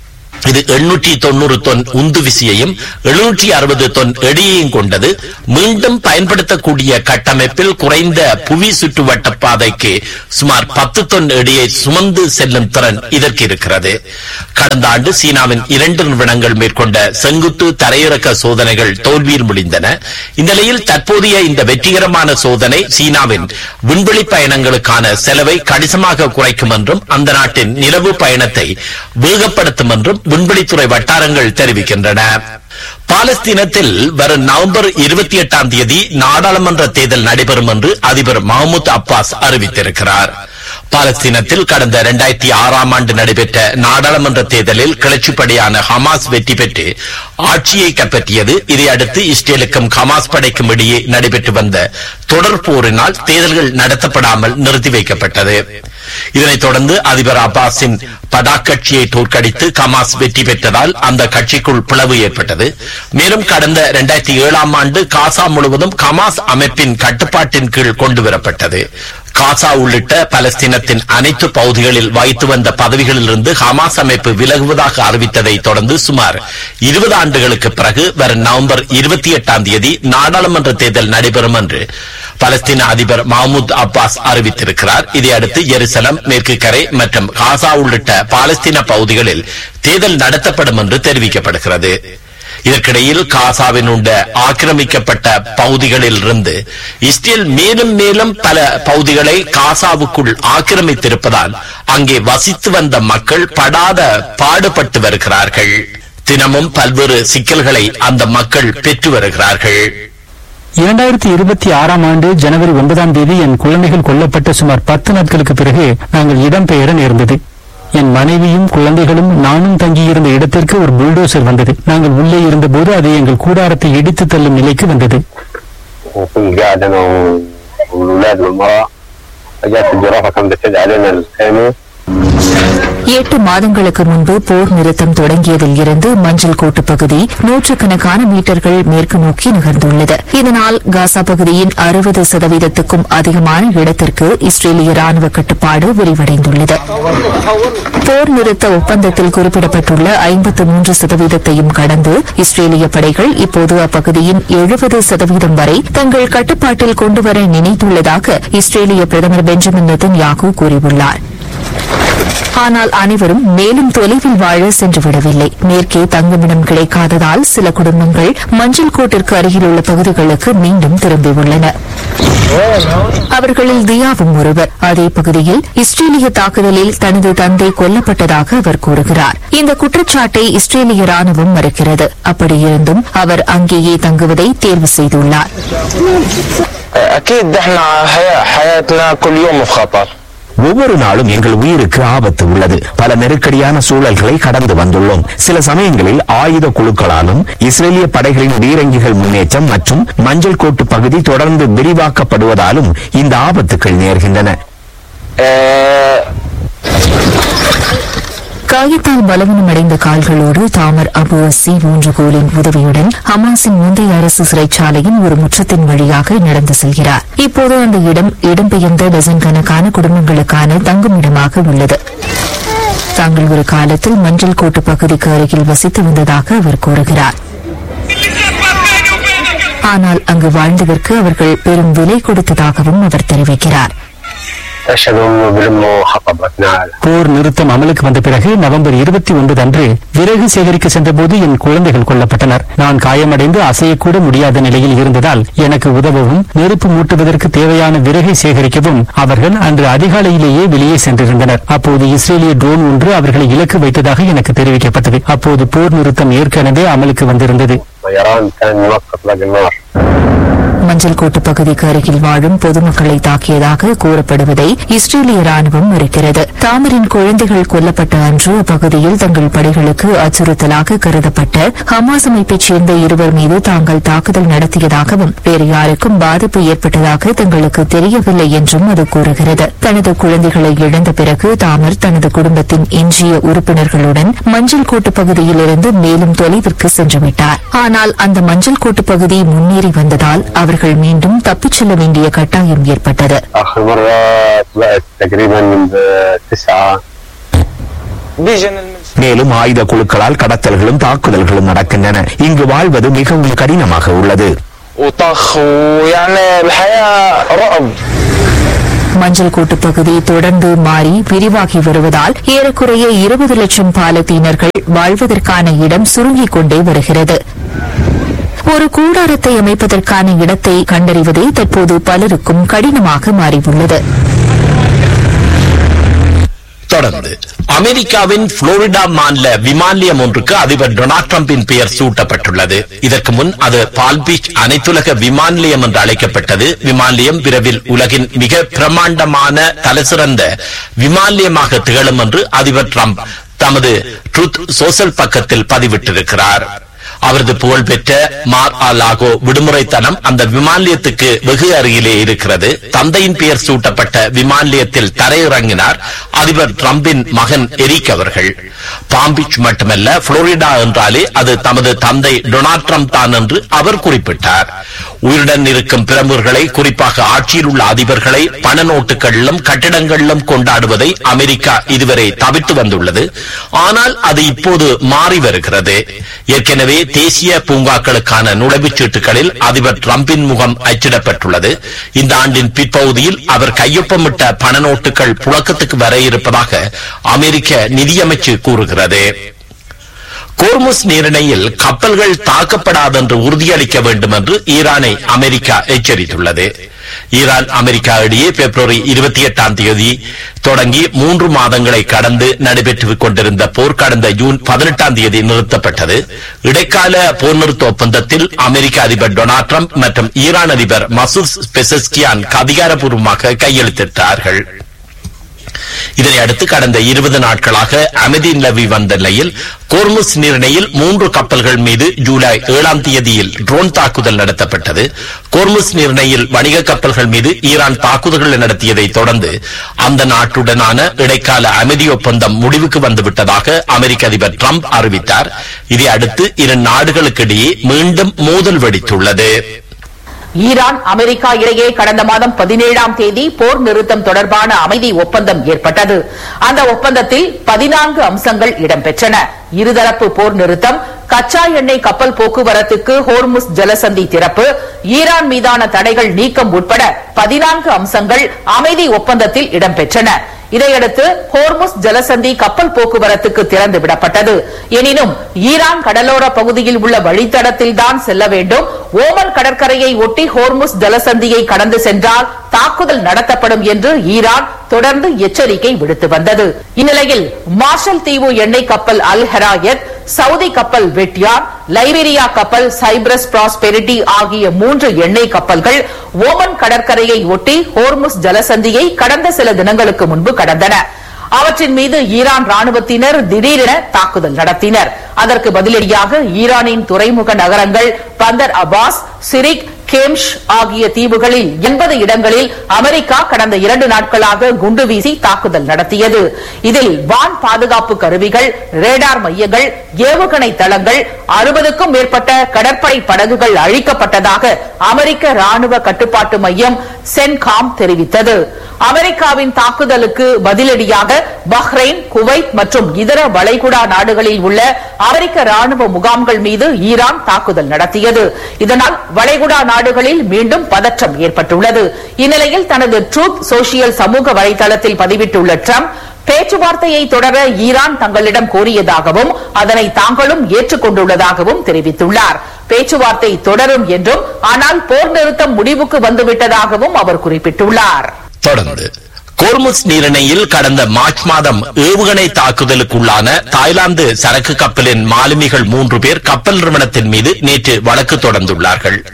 இது எண்ணூற்றி தொண்ணூறு தொன் உந்து விசையையும் எழுநூற்றி அறுபது தொன் எடையையும் கொண்டது. மீண்டும் பயன்படுத்தக்கூடிய கட்டமைப்பில் குறைந்த புவி சுற்றுவட்ட பாதைக்கு சுமார் பத்து தொன் எடையை சுமந்து செல்லும் திறன் இதற்கு இருக்கிறது. கடந்த ஆண்டு சீனாவின் இரண்டு நிறுவனங்கள் மேற்கொண்ட செங்குத்து தரையிறக்க சோதனைகள் தோல்வியில் முடிந்தன. இந்நிலையில் தற்போதைய இந்த வெற்றிகரமான சோதனை சீனாவின் விண்வெளி பயணங்களுக்கான செலவை கணிசமாக குறைக்கும் என்றும் அந்த நாட்டின் நிலவு பயணத்தை வேகப்படுத்தும் என்றும் விண்வெளித்துறை வட்டாரங்கள் தெரிவிக்கின்றன. பாலஸ்தீனத்தில் வரும் நவம்பர் இருபத்தி எட்டாம் தேதி நாடாளுமன்ற தேர்தல் நடைபெறும் என்று அதிபர் மஹ்மூத் அப்பாஸ் அறிவித்திருக்கிறார். பாலஸ்தீனத்தில் கடந்த இரண்டாயிரத்தி ஆறாம் ஆண்டு நடைபெற்ற நாடாளுமன்ற தேர்தலில் கிளர்ச்சிப்படையான ஹமாஸ் வெற்றி பெற்று ஆட்சியை கைப்பற்றியது. இதையடுத்து இஸ்ரேலுக்கும் ஹமாஸ் படைக்கும் இடையே நடைபெற்று வந்த தொடர் போரினால் தேர்தல்கள் நடத்தப்படாமல் நிறுத்தி வைக்கப்பட்டது. இதனைத் தொடர்ந்து அதிபர் அப்பாஸின் பதா கட்சியை தோற்கடித்து ஹமாஸ் வெற்றி பெற்றதால் அந்த கட்சிக்குள் பிளவு ஏற்பட்டது. மேலும் கடந்த இரண்டாயிரத்தி ஏழாம் ஆண்டு காசா முழுவதும் ஹமாஸ் அமைப்பின் கட்டுப்பாட்டின் கீழ் கொண்டுவரப்பட்டது. காசா உள்ளிட்ட பலஸ்தீனத்தின் அனைத்து பகுதிகளில் வகித்து வந்த பதவிகளில் இருந்து ஹமாஸ் அமைப்பு விலகுவதாக அறிவித்ததை தொடர்ந்து சுமார் இருபது ஆண்டுகளுக்கு பிறகு வரும் நவம்பர் இருபத்தி எட்டாம் தேதி நாடாளுமன்ற தேர்தல் நடைபெறும் என்று பலஸ்தீன அதிபர் மஹ்மூத் அப்பாஸ் அறிவித்திருக்கிறார். இதையடுத்து எருசலம், மேற்கு கரை மற்றும் காசா உள்ளிட்ட பாலஸ்தீன பகுதிகளில் தேர்தல் நடத்தப்படும் என்று தெரிவிக்கப்படுகிறது. இதற்கிடையில் காசாவின் உள்ள ஆக்கிரமிக்கப்பட்ட பகுதிகளில் இருந்து இஸ்ரேல் மேலும் மேலும் பல பகுதிகளை காசாவுக்குள் ஆக்கிரமித்திருப்பதால் அங்கே வசித்து வந்த மக்கள் படாத பாடுபட்டு வருகிறார்கள். தினமும் பல்வேறு சிக்கல்களை அந்த மக்கள் பெற்று வருகிறார்கள். இரண்டாயிரத்தி இருபத்தி ஆறாம் ஆண்டு ஜனவரி ஒன்பதாம் தேதி என் குழந்தைகள் கொல்லப்பட்ட சுமார் பத்து நாட்களுக்கு பிறகு நாங்கள் இடம்பெயர நேர்ந்தது. என் மனைவியும் குழந்தைகளும் நானும் தங்கியிருந்த இடத்திற்கு ஒரு புல்டோசர் வந்தது. நாங்கள் உள்ளே இருந்த போது அது எங்கள் கூடாரத்தை இடித்து தள்ளும் நிலைக்கு வந்தது. எட்டு மாதங்களுக்கு முன்பு போர் நிறுத்தம் தொடங்கியதில் இருந்து மஞ்சள் கோட்டு பகுதி நூற்றுக்கணக்கான மீட்டர்கள் மேற்கு நோக்கி நகர்ந்துள்ளது. இதனால் காசா பகுதியின் அறுபது சதவீதத்துக்கும் அதிகமான இடத்திற்கு இஸ்ரேலிய ராணுவ கட்டுப்பாடு விரிவடைந்துள்ளது. போர் நிறுத்த ஒப்பந்தத்தில் குறிப்பிடப்பட்டுள்ள ஐம்பத்து மூன்று சதவீதத்தையும் கடந்து இஸ்ரேலிய படைகள் இப்போது அப்பகுதியின் எழுபது சதவீதம் வரை தங்கள் கட்டுப்பாட்டில் கொண்டுவர நினைத்துள்ளதாக இஸ்ரேலிய பிரதமர் பெஞ்சமின் நெதன்யாகு கூறியுள்ளார். ஆனால் அனைவரும் மேலும் தொலைவில் வாழ சென்றுவிடவில்லை. மேற்கே தங்குமிடம் கிடைக்காததால் சில குடும்பங்கள் மஞ்சள் கோட்டிற்கு அருகில் உள்ள பகுதிகளுக்கு மீண்டும் திரும்பியுள்ளனர். அவர்களில் தியாவும் ஒருவர். அதே பகுதியில் இஸ்ரேலிய தாக்குதலில் தனது தந்தை கொல்லப்பட்டதாக அவர் கூறுகிறார். இந்த குற்றச்சாட்டை இஸ்ரேலிய ராணுவம் மறுக்கிறது. அப்படியிருந்தும் அவர் அங்கேயே தங்குவதை தேர்வு செய்துள்ளார். ஒவ்வொரு நாளும் எங்கள் உயிருக்கு ஆபத்து உள்ளது. பல நெருக்கடியான சூழல்களை கடந்து வந்துள்ளோம். சில சமயங்களில் ஆயுத குழுக்களாலும் இஸ்ரேலிய படைகளின் பீரங்கிகள் முன்னேற்றம் மற்றும் மஞ்சள் கோட்டு பகுதி தொடர்ந்து விரிவாக்கப்படுவதாலும் இந்த ஆபத்துக்கள் நேர்கின்றன. காயத்தால் பலவீனமடைந்த கால்களோடு தாமர் அபு அசி ஊன்றுகோலின் உதவியுடன் ஹமாஸின் முந்தைய அரசு சிறைச்சாலையின் ஒரு முற்றத்தின் வழியாக நடந்து செல்கிறார். இப்போது அந்த இடம் இடம்பெயர்ந்த டசன் கணக்கான குடும்பங்களுக்கான தங்குமிடமாக உள்ளது. தாங்கள் ஒரு காலத்தில் மஞ்சள் கோட்டு பகுதிக்கு அருகில் வசித்து வந்ததாக அவர் கூறுகிறார். ஆனால் அங்கு வாழ்ந்ததற்கு அவர்கள் பெரும் விலை கொடுத்ததாகவும் அவர் தெரிவிக்கிறார். போர் நிறுத்தம் அமலுக்கு வந்த பிறகு நவம்பர் இருபத்தி ஒன்பது அன்று விறகு சேகரிக்க சென்றபோது என் குழந்தைகள் கொல்லப்பட்டனர். நான் காயமடைந்து அசையக்கூட முடியாத நிலையில் இருந்ததால் எனக்கு உதவவும் நெருப்பு மூட்டுவதற்கு தேவையான விறகை சேகரிக்கவும் அவர்கள் அன்று அதிகாலையிலேயே வெளியே சென்றிருந்தனர். அப்போது இஸ்ரேலிய ட்ரோன் ஒன்று அவர்களை இலக்கு வைத்ததாக எனக்கு தெரிவிக்கப்பட்டது. அப்போது போர் நிறுத்தம் ஏற்கனவே அமலுக்கு வந்திருந்தது. மஞ்சள் கோட்டு பகுதிக்கு அருகில் வாழும் பொதுமக்களை தாக்கியதாக கூறப்படுவதை இஸ்ரேலிய ராணுவம் மறுக்கிறது. தாமரின் குழந்தைகள் கொல்லப்பட்ட அன்று அப்பகுதியில் தங்கள் படைகளுக்கு அச்சுறுத்தலாக கருதப்பட்ட ஹமாஸ் அமைப்பைச் சேர்ந்த இருவர் மீது தாங்கள் தாக்குதல் நடத்தியதாகவும் வேறு யாருக்கும் பாதிப்பு ஏற்பட்டதாக தங்களுக்கு தெரியவில்லை என்றும் அது கூறுகிறது. தனது குழந்தைகளை இழந்த பிறகு தாமர் தனது குடும்பத்தின் எஞ்சிய உறுப்பினர்களுடன் மஞ்சள் கோட்டு பகுதியிலிருந்து மேலும் தொலைவிற்கு சென்றுவிட்டார். ஆனால் அந்த மஞ்சள் கோட்டு பகுதி முன்னேறி வந்ததால் அவர்கள் மீண்டும் தப்பிச் செல்ல வேண்டிய கட்டாயம் ஏற்பட்டது. மேலும் ஆயுத குழுக்களால் கடத்தல்களும் தாக்குதல்களும் நடக்கின்றன. இங்கு வாழ்வது மிகவும் கடினமாக உள்ளது. மஞ்சள் கோட்டு பகுதி தொடர்ந்து மாறி விரிவாகி வருவதால் ஏறக்குறைய இருபது லட்சம் பாலத்தீனர்கள் வாழ்வதற்கான இடம் சுருங்கிக் கொண்டே வருகிறது. ஒரு கூடாரத்தை அமைப்பதற்கான இடத்தை கண்டறிவதே தற்போது பலருக்கும் கடினமாக மாறியுள்ளது. தொடர்ந்து அமெரிக்காவின் புளோரிடா மாநில விமான நிலையம் ஒன்றுக்கு அதிபர் டொனால்ட் டிரம்பின் பெயர் சூட்டப்பட்டுள்ளது. இதற்கு முன் அது பால் பீச் அனைத்துலக விமான நிலையம் என்று அழைக்கப்பட்டது. விமான நிலையம் விரைவில் உலகின் மிக பிரமாண்டமான தலைசிறந்த விமான நிலையமாக திகழும் என்று அதிபர் டிரம்ப் தமது ட்ரூத் சோஷியல் பக்கத்தில் பதிவிட்டிருக்கிறார். அவரது புகழ்பெற்ற மார் ஆ லாகோ விடுமுறை தளம் அந்த விமான நிலையத்துக்கு வெகு அருகிலே இருக்கிறது. தந்தையின் பெயர் சூட்டப்பட்ட விமான நிலையத்தில் தரையிறங்கினார் அதிபர் டிரம்பின் மகன் எரிக் அவர்கள். பாம்பீச் மட்டுமல்ல, புளோரிடா என்றாலே அது தமது தந்தை டொனால்ட் டிரம்ப் தான் என்று அவர் குறிப்பிட்டார். உயிருடன் இருக்கும் பிரமுகர்களை, குறிப்பாக ஆட்சியில் உள்ள அதிபர்களை பண நோட்டுகளிலும் கட்டிடங்களிலும் கொண்டாடுவதை அமெரிக்கா இதுவரை தவிர்த்து வந்துள்ளது. ஆனால் அது இப்போது மாறி வருகிறது. ஏற்கனவே தேசிய பூங்காக்களுக்கான நுழைவுச் சீட்டுகளில் அதிபர் டிரம்பின் முகம் அச்சிடப்பட்டுள்ளது. இந்த ஆண்டின் பிற்பகுதியில் அவர் கையொப்பமிட்ட பண நோட்டுகள் புழக்கத்துக்கு வர இருப்பதாக அமெரிக்க நிதியமைச்சு கூறுகிறது. கோர்முஸ் நீரிணையில் கப்பல்கள் தாக்கப்படாது என்று உறுதியளிக்க வேண்டும் என்று ஈரானை அமெரிக்கா எச்சரித்துள்ளது. ஈரான் அமெரிக்கா இடையே பிப்ரவரி இருபத்தி எட்டாம் தேதி தொடங்கி மூன்று மாதங்களை கடந்து நடைபெற்றுக் கொண்டிருந்த போர் கடந்த ஜூன் பதினெட்டாம் தேதி நிறுத்தப்பட்டது. இடைக்கால போர் நிறுத்த ஒப்பந்தத்தில் அமெரிக்க அதிபர் டொனால்ட் டிரம்ப் மற்றும் ஈரான் அதிபர் மசூத் பெசஸ்கியான் அதிகாரப்பூர்வமாக கையெழுத்திட்டார்கள். இதனை அடுத்து கடந்த இருபது நாட்களாக அமைதி நிலவி வந்த நிலையில் கோர்முஸ் நீரிணையில் மூன்று கப்பல்கள் மீது ஜூலை ஏழாம் தேதியில் ட்ரோன் தாக்குதல் நடத்தப்பட்டது. கோர்முஸ் நீரிணையில் வணிக கப்பல்கள் மீது ஈரான் தாக்குதல்கள் நடத்தியதை தொடர்ந்து அந்த நாட்டுடனான இடைக்கால அமைதி ஒப்பந்தம் முடிவுக்கு வந்துவிட்டதாக அமெரிக்க அதிபர் டிரம்ப் அறிவித்தார். இதை அடுத்து இரு நாடுகளுக்கிடையே மீண்டும் மோதல் வெடித்துள்ளது. ஈரான் அமெரிக்கா இடையே கடந்த மாதம் பதினேழாம் தேதி போர் நிறுத்தம் தொடர்பான அமைதி ஒப்பந்தம் ஏற்பட்டது. அந்த ஒப்பந்தத்தில் பதினான்கு அம்சங்கள் இடம்பெற்றன. இருதரப்பு போர் நிறுத்தம், கச்சா எண்ணெய் கப்பல் போக்குவரத்துக்கு ஹோர்முஸ் ஜலசந்தி திறப்பு, ஈரான் மீதான தடைகள் நீக்கம் உட்பட பதினான்கு அம்சங்கள் அமைதி ஒப்பந்தத்தில் இடம்பெற்றன. இதையடுத்து ஹோர்முஸ் ஜலசந்தி கப்பல் போக்குவரத்துக்கு திறந்து விடப்பட்டது. எனினும் ஈரான் கடலோர பகுதியில் உள்ள வழித்தடத்தில்தான் செல்ல வேண்டும். ஓமன் கடற்கரையை ஒட்டி ஹோர்முஸ் ஜலசந்தியை கடந்து சென்றால் தாக்குதல் நடத்தப்படும் என்று ஈரான் தொடர்ந்து எச்சரிக்கை விடுத்து வந்தது. இந்நிலையில் மார்ஷல் தீவு எண்ணெய் கப்பல் அல் ஹெராயத், சவுதி கப்பல் வெட்டியான், லைபீரியா கப்பல் சைப்ரஸ் பிராஸ்பெரிட்டி ஆகிய மூன்று எண்ணெய் கப்பல்கள் ஓமன் கடற்கரையை ஒட்டி ஹோர்முஸ் ஜலசந்தியை கடந்த சில தினங்களுக்கு முன்பு கடந்தன. அவற்றின் மீது ஈரான் ராணுவத்தினர் திடீரென தாக்குதல் நடத்தினர். அதற்கு பதிலடியாக ஈரானின் துறைமுக நகரங்கள் பந்தர் அப்பாஸ், சிரிக், கேம்ஷ் ஆகிய தீவுகளில் எண்பது இடங்களில் அமெரிக்கா கடந்த இரண்டு நாட்களாக குண்டு வீசி தாக்குதல் நடத்தியது. இதில் வான் பாதுகாப்பு கருவிகள், ரேடார் மையங்கள், ஏவுகணை தளங்கள், அறுபதுக்கும் மேற்பட்ட கடற்படை படகுகள் அழிக்கப்பட்டதாக அமெரிக்க ராணுவ கட்டுப்பாட்டு மையம் சென்காம் தெரிவித்தது. அமெரிக்காவின் தாக்குதலுக்கு பதிலடியாக பஹ்ரைன், குவைத் மற்றும் இதர வளைகுடா நாடுகளில் உள்ள அமெரிக்க ராணுவ முகாம்கள் மீது ஈரான் தாக்குதல் நடத்தியது. இதனால் வளைகுடா நாடுகளில் மீண்டும் பதற்றம் ஏற்பட்டுள்ளது. இந்நிலையில் தனது ட்ரூத் சோஷியல் சமூக வலைதளத்தில் பதிவிட்டுள்ள டிரம்ப், பேச்சுவார்த்தையை தொடர ஈரான் தங்களிடம் கோரியதாகவும் அதனை தாங்களும் ஏற்றுக்கொண்டுள்ளதாகவும் தெரிவித்துள்ளார். பேச்சுவார்த்தை தொடரும் என்றும், ஆனால் போர் நிறுத்தம் முடிவுக்கு வந்துவிட்டதாகவும் அவர் குறிப்பிட்டுள்ளார். தொடர்ந்து கோர்முஸ் நீரிணையில் கடந்த மார்ச் மாதம் ஏவுகணை தாக்குதலுக்குள்ளான தாய்லாந்து சரக்கு கப்பலின் மாலுமிகள் மூன்று பேர் கப்பல் நிறுவனத்தின் மீது நேற்று வழக்கு தொடர்ந்துள்ளார்கள்.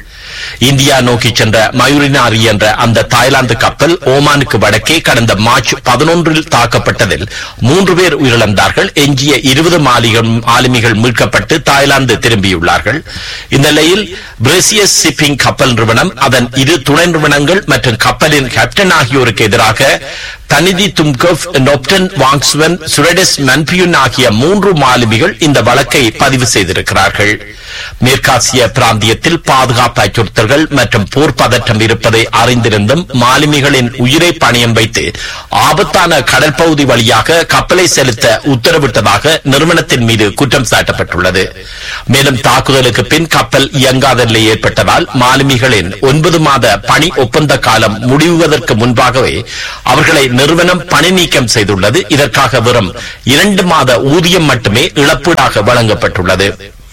இந்தியா நோக்கி சென்ற மயூரினாரி என்ற அந்த தாய்லாந்து கப்பல் ஓமானுக்கு வடக்கே கடந்த மார்ச் பதினொன்றில் தாக்கப்பட்டதில் மூன்று பேர் உயிரிழந்தார்கள். எஞ்சிய இருபது மாலுமிகள் மீட்கப்பட்டு தாய்லாந்து திரும்பியுள்ளார்கள். இந்நிலையில் பிரேசியஸ் ஷிப்பிங் கப்பல் நிறுவனம், அதன் இரு துணை நிறுவனங்கள் மற்றும் கப்பலின் கேப்டன் ஆகியோருக்கு எதிராக தனிதி தும்கோவ், நொப்டன் வாங்ஸ்வன், சுரடெஸ் மன்பியுன் ஆகிய மூன்று மாலுமிகள் இந்த வழக்கை பதிவு செய்திருக்கிறார்கள். மேற்காசிய பிராந்தியத்தில் பாதுகாப்பு அச்சுறுத்தல்கள் மற்றும் போர் பதற்றம் இருப்பதை அறிந்திருந்தும் மாலுமிகளின் உயிரை பணியம் வைத்து ஆபத்தான கடல் பகுதி வழியாக கப்பலை செலுத்த உத்தரவிட்டதாக நிறுவனத்தின் மீது குற்றம் சாட்டப்பட்டுள்ளது. மேலும் தாக்குதலுக்கு பின் கப்பல் இயங்காத நிலை ஏற்பட்டதால் மாலுமிகளின் ஒன்பது மாத பணி ஒப்பந்த காலம் முடிவதற்கு முன்பாகவே அவர்களை நிறுவனம் பணி நீக்கம் செய்துள்ளது. இதற்காக வெறும் இரண்டு மாத ஊதியம் மட்டுமே இழப்பீடாக வழங்கப்பட்டுள்ளது.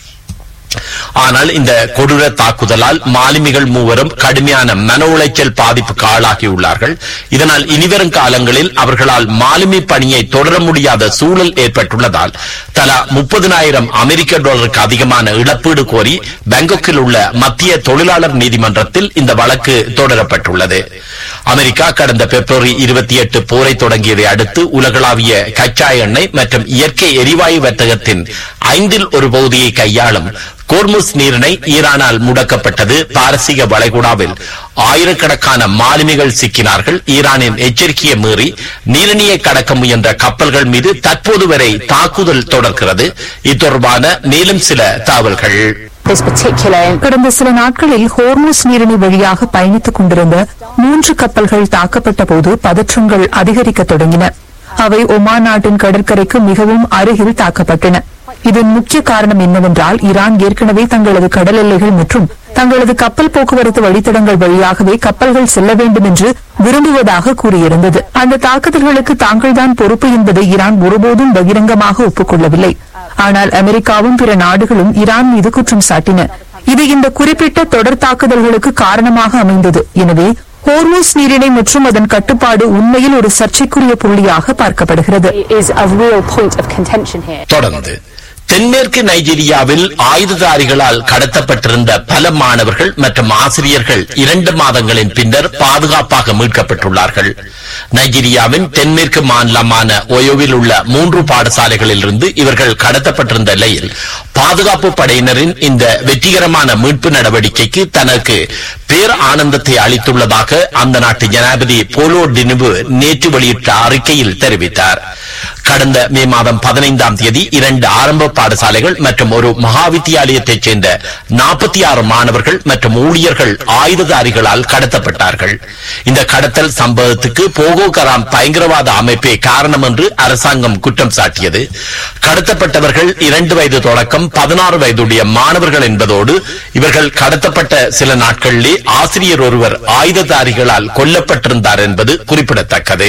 ஆனால் இந்த கொடூர தாக்குதலால் மாலுமிகள் மூவரும் கடுமையான மன உளைச்சல் பாதிப்புக்கு ஆளாகியுள்ளார்கள். இதனால் இனிவரும் காலங்களில் அவர்களால் மாலுமி பணியை தொடர முடியாத சூழல் ஏற்பட்டுள்ளதால் தலா முப்பதினாயிரம் அமெரிக்க டாலருக்கு அதிகமான இழப்பீடு கோரி பாங்காக்கில் உள்ள மத்திய தொழிலாளர் நீதிமன்றத்தில் இந்த வழக்கு தொடரப்பட்டுள்ளது. அமெரிக்கா கடந்த பிப்ரவரி இருபத்தி எட்டு போரை தொடங்கியதை அடுத்து உலகளாவிய கச்சா எண்ணெய் மற்றும் இயற்கை எரிவாயு வர்த்தகத்தின் ஐந்தில் ஒரு பகுதியை கையாளும் கோர்முஸ் நீரிணை ஈரானால் முடக்கப்பட்டது. பாரசீக வளைகுடாவில் ஆயிரக்கணக்கான மாலுமிகள் சிக்கினார்கள். ஈரானின் எச்சரிக்கையை மீறி நீரிணையை கடக்க முயன்ற கப்பல்கள் மீது தற்போது வரை தாக்குதல் தொடர்கிறது. இத்தொடர்பான மேலும் சில தகவல்கள். கடந்த சில நாட்களில் ஹோர்முஸ் நீரிணை வழியாக பயணித்துக் கொண்டிருந்த மூன்று கப்பல்கள் தாக்கப்பட்ட போது பதற்றங்கள் அதிகரிக்க தொடங்கின. அவை ஒமான் நாட்டின் கடற்கரைக்கு மிகவும் அருகில் தாக்கப்பட்டன. இதன் முக்கிய காரணம் என்னவென்றால் ஈரான் ஏற்கனவே தங்களது கடல் எல்லைகள் மற்றும் தங்களது கப்பல் போக்குவரத்து வழித்தடங்கள் வழியாகவே கப்பல்கள் செல்ல வேண்டும் என்று விரும்புவதாக கூறியிருந்தது. அந்த தாக்குதல்களுக்கு தாங்கள்தான் பொறுப்பு என்பதை ஈரான் ஒருபோதும் பகிரங்கமாக ஒப்புக்கொள்ளவில்லை. ஆனால் அமெரிக்காவும் பிற நாடுகளும் ஈரான் மீது குற்றம் சாட்டின. இது இந்த குறிப்பிட்ட தொடர் தாக்குதல்களுக்கு காரணமாக அமைந்தது. எனவே ஹோர்முஸ் நீரிணை மற்றும் அதன் கட்டுப்பாடு உண்மையில் ஒரு சர்ச்சைக்குரிய புள்ளியாக பார்க்கப்படுகிறது. தொடர்ந்து தென்மேற்கு நைஜீரியாவில் ஆயுததாரிகளால் கடத்தப்பட்டிருந்த பல மாணவர்கள் மற்றும் ஆசிரியர்கள் இரண்டு மாதங்களின் பின்னர் பாதுகாப்பாக மீட்கப்பட்டுள்ளார்கள். நைஜீரியாவின் தென்மேற்கு மாநிலமான ஒயோவில் உள்ள மூன்று பாடசாலைகளில் இருந்து இவர்கள் கடத்தப்பட்டிருந்த நிலையில் பாதுகாப்பு படையினரின் இந்த வெற்றிகரமான மீட்பு நடவடிக்கைக்கு தனக்கு பேர் ஆனந்தத்தை அளித்துள்ளதாக அந்த நாட்டு ஜனாதிபதி போலோ டினுபு நேற்று வெளியிட்ட அறிக்கையில் தெரிவித்தார். கடந்த மே மாதம் பதினைந்தாம் தேதி இரண்டு ஆரம்ப பாடசாலைகள் மற்றும் ஒரு மகா வித்தியாலயத்தைச் சேர்ந்த நாற்பத்தி ஆறு மாணவர்கள் மற்றும் ஊழியர்கள் ஆயுததாரிகளால் கடத்தப்பட்டார்கள். இந்த கடத்தல் சம்பவத்துக்கு போகோ கராம் பயங்கரவாத அமைப்பே காரணம் என்று அரசாங்கம் குற்றம் சாட்டியது. கடத்தப்பட்டவர்கள் இரண்டு வயது தொடக்கம் பதினாறு வயதுடைய மாணவர்கள் என்பதோடு இவர்கள் கடத்தப்பட்ட சில நாட்களிலே ஆசிரியர் ஒருவர் ஆயுததாரிகளால் கொல்லப்பட்டிருந்தார் என்பது குறிப்பிடத்தக்கது.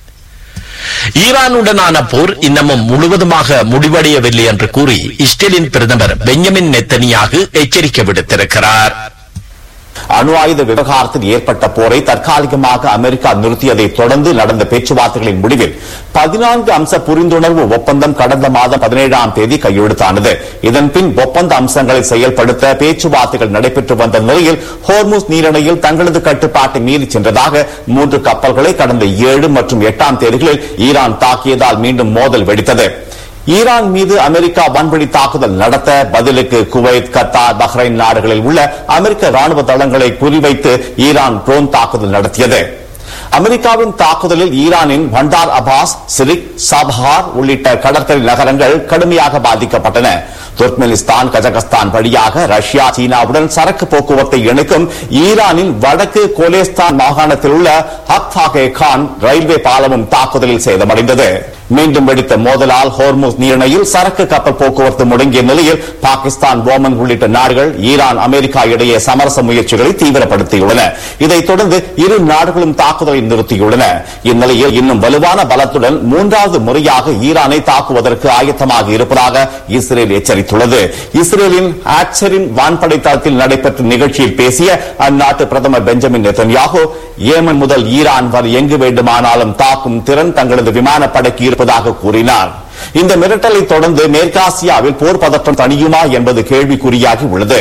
ஈரானுடனான போர் இன்னமும் முழுவதுமாக முடிவடையவில்லை என்று கூறி இஸ்ரேலின் பிரதமர் பெஞ்சமின் நெத்தனியாகு எச்சரிக்கை விடுத்திருக்கிறார். அணு ஆயுத விவகாரத்தில் ஏற்பட்ட போரை தற்காலிகமாக அமெரிக்கா நிறுத்தியதை தொடர்ந்து நடந்த பேச்சுவார்த்தைகளின் முடிவில் பதினான்கு அம்ச புரிந்துணர்வு ஒப்பந்தம் கடந்த மாதம் பதினேழாம் தேதி கையெழுத்தானது. இதன்பின் ஒப்பந்த அம்சங்களை செயல்படுத்த பேச்சுவார்த்தைகள் நடைபெற்று வந்த நிலையில் ஹோர்முஸ் நீரிணையில் தங்களது கட்டுப்பாட்டை மீறி சென்றதாக மூன்று கப்பல்களை கடந்த ஏழு மற்றும் எட்டாம் தேதிகளில் ஈரான் தாக்கியதால் மீண்டும் மோதல் வெடித்தது. ஈரான் மீது அமெரிக்கா வான்வழி தாக்குதல் நடத்த பதிலுக்கு குவைத், கத்தார், பஹ்ரைன் நாடுகளில் உள்ள அமெரிக்க ராணுவ தளங்களை குறிவைத்து ஈரான் ட்ரோன் தாக்குதல் நடத்தியது. அமெரிக்காவின் தாக்குதலில் ஈரானின் பண்டார் அபாஸ், சிரிக், சாபஹார் உள்ளிட்ட கடற்கரை நகரங்கள் கடுமையாக பாதிக்கப்பட்டன. துர்க்மெனிஸ்தான், கஜகஸ்தான் வழியாக ரஷ்யா, சீனாவுடன் சரக்கு போக்குவரத்தை இணைக்கும் ஈரானின் வடக்கு கோலேஸ்தான் மாகாணத்தில் உள்ள ஹக்ஃபாகே கான் ரயில்வே பாலமும் தாக்குதலில் சேதமடைந்தது. மீண்டும் வெடித்த மோதலால் ஹோர்முஸ் நீரிணையில் சரக்கு கப்பல் போக்குவரத்து முடங்கிய நிலையில் பாகிஸ்தான், ஓமன் உள்ளிட்ட நாடுகள் ஈரான், அமெரிக்கா இடையே சமரச முயற்சிகளை தீவிரப்படுத்தியுள்ளன. இதைத் தொடர்ந்து இரு நாடுகளும் தாக்குதலை நிறுத்தியுள்ளன. இந்நிலையில் இன்னும் வலுவான பலத்துடன் மூன்றாவது முறையாக ஈரானை தாக்குவதற்கு ஆயத்தமாக இருப்பதாக இஸ்ரேல் எச்சரித்துள்ளது. இஸ்ரேலின் ஆட்சரின் வான்படை தளத்தில் நடைபெற்ற நிகழ்ச்சியில் பேசிய அந்நாட்டு பிரதமர் பெஞ்சமின் நெத்தன்யாகு ஏமன் முதல் ஈரான் வரை எங்கு வேண்டுமானாலும் தாக்கும் திறன் தங்களது விமானப்படைக்கு இருப்பதாக கூறினார். இந்த மிரட்டலை தொடர்ந்து மேற்காசியாவில் போர் பதற்றம் தணியுமா என்பது கேள்விக்குறியாகி உள்ளது.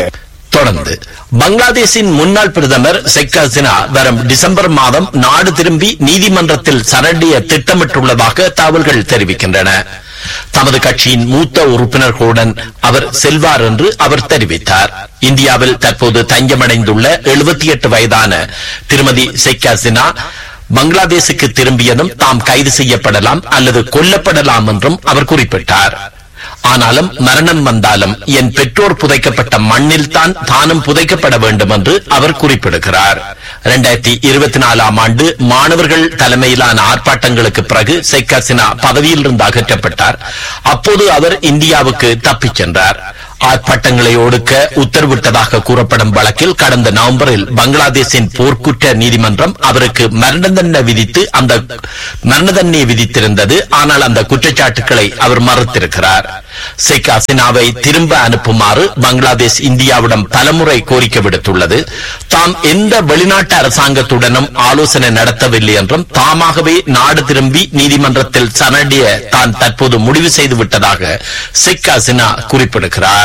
தொடர்ந்து பங்களாதேஷின் முன்னாள் பிரதமர் ஷேக் ஹசீனா வரும் டிசம்பர் மாதம் நாடு திரும்பி நீதிமன்றத்தில் சரண்டிய திட்டமிட்டுள்ளதாக தகவல்கள் தெரிவிக்கின்றன. தமது கட்சியின் மூத்த உறுப்பினர்களுடன் அவர் செல்வார் என்று அவர் தெரிவித்தார். இந்தியாவில் தற்போது தஞ்சமடைந்துள்ள எழுபத்தி எட்டு வயதான திருமதி ஷேக் ஹசீனா பங்களாதேஷுக்கு திரும்பியதும் தாம் கைது செய்யப்படலாம் அல்லது கொல்லப்படலாம் என்றும் அவர் குறிப்பிட்டார். ஆனாலும் மரணம் வந்தாலும் என் பெற்றோர் புதைக்கப்பட்ட மண்ணில் தான் தானும் புதைக்கப்பட வேண்டும் என்று அவர் குறிப்பிடுகிறார். இரண்டாயிரத்தி இருபத்தி நாலாம் ஆண்டு மாணவர்கள் தலைமையிலான ஆர்ப்பாட்டங்களுக்கு பிறகு ஷேக் ஹசீனா பதவியில் இருந்து அகற்றப்பட்டார். அப்போது அவர் இந்தியாவுக்கு தப்பிச் சென்றார். ஆர்ப்பாட்டங்களை ஒடுக்க உத்தரவிட்டதாக கூறப்படும் வழக்கில் கடந்த நவம்பரில் பங்களாதேஷின் போர்க்குற்ற நீதிமன்றம் அவருக்கு மரண தண்டனை விதித்து அந்த மரண தண்டனை விதித்திருந்தது. ஆனால் அந்த குற்றச்சாட்டுகளை அவர் மறுத்திருக்கிறார். ஷேக் ஹசீனாவை திரும்ப அனுப்புமாறு பங்களாதேஷ் இந்தியாவிடம் பலமுறை கோரிக்கை விடுத்துள்ளது. தாம் எந்த வெளிநாட்டு அரசாங்கத்துடனும் ஆலோசனை நடத்தவில்லை என்றும் தாமாகவே நாடு திரும்பி நீதிமன்றத்தில் சரணடைய தான் தற்போது முடிவு செய்துவிட்டதாக ஷேக் ஹசீனா குறிப்பிடுகிறார்.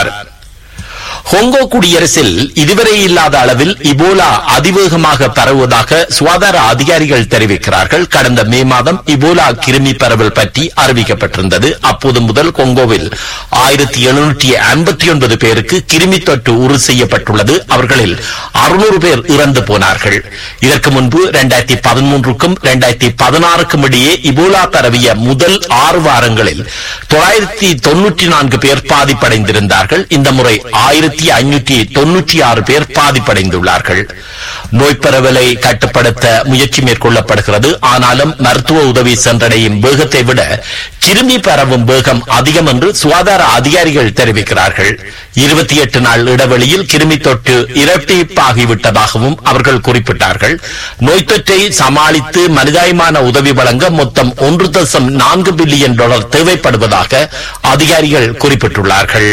ஹோங்கோ குடியரசில் இதுவரை இல்லாத அளவில் இபோலா அதிவேகமாக பரவுவதாக சுகாதார அதிகாரிகள் தெரிவிக்கிறார்கள். கடந்த மே மாதம் இபோலா கிருமி பரவல் பற்றி அறிவிக்கப்பட்டிருந்தது. அப்போது முதல் கொங்கோவில் ஆயிரத்தி எழுநூற்றி ஐம்பத்தி ஒன்பது பேருக்கு கிருமி தொற்று உறுதி செய்யப்பட்டுள்ளது. அவர்களில் அறுநூறு பேர் இறந்து போனார்கள். இதற்கு முன்பு இரண்டாயிரத்தி பதிமூன்றுக்கும் இரண்டாயிரத்தி பதினாறுக்கும் இடையே இபோலா பரவிய முதல் ஆறு வாரங்களில் தொள்ளாயிரத்தி தொன்னூற்றி நான்கு பேர் பாதிப்படைந்திருந்தார்கள். இந்த முறை ஆயிரத்தி ஐநூற்றி தொன்னூற்றி ஆறு பேர் பாதிப்படைந்துள்ளார்கள். நோய் பரவலை கட்டுப்படுத்த முயற்சி மேற்கொள்ளப்படுகிறது. ஆனாலும் மருத்துவ உதவி சென்றடையும் வேகத்தை விட கிருமி பரவும் வேகம் அதிகம் என்று சுகாதார அதிகாரிகள் தெரிவிக்கிறார்கள். இருபத்தி எட்டு நாள் இடைவெளியில் கிருமி தொற்று இரட்டிப்பாகிவிட்டதாகவும் அவர்கள் குறிப்பிட்டார்கள். நோய் தொற்றை சமாளித்து மனிதாயமான உதவி வழங்க மொத்தம் ஒன்று தசம் நான்கு பில்லியன் டாலர் தேவைப்படுவதாக அதிகாரிகள் குறிப்பிட்டுள்ளார்கள்.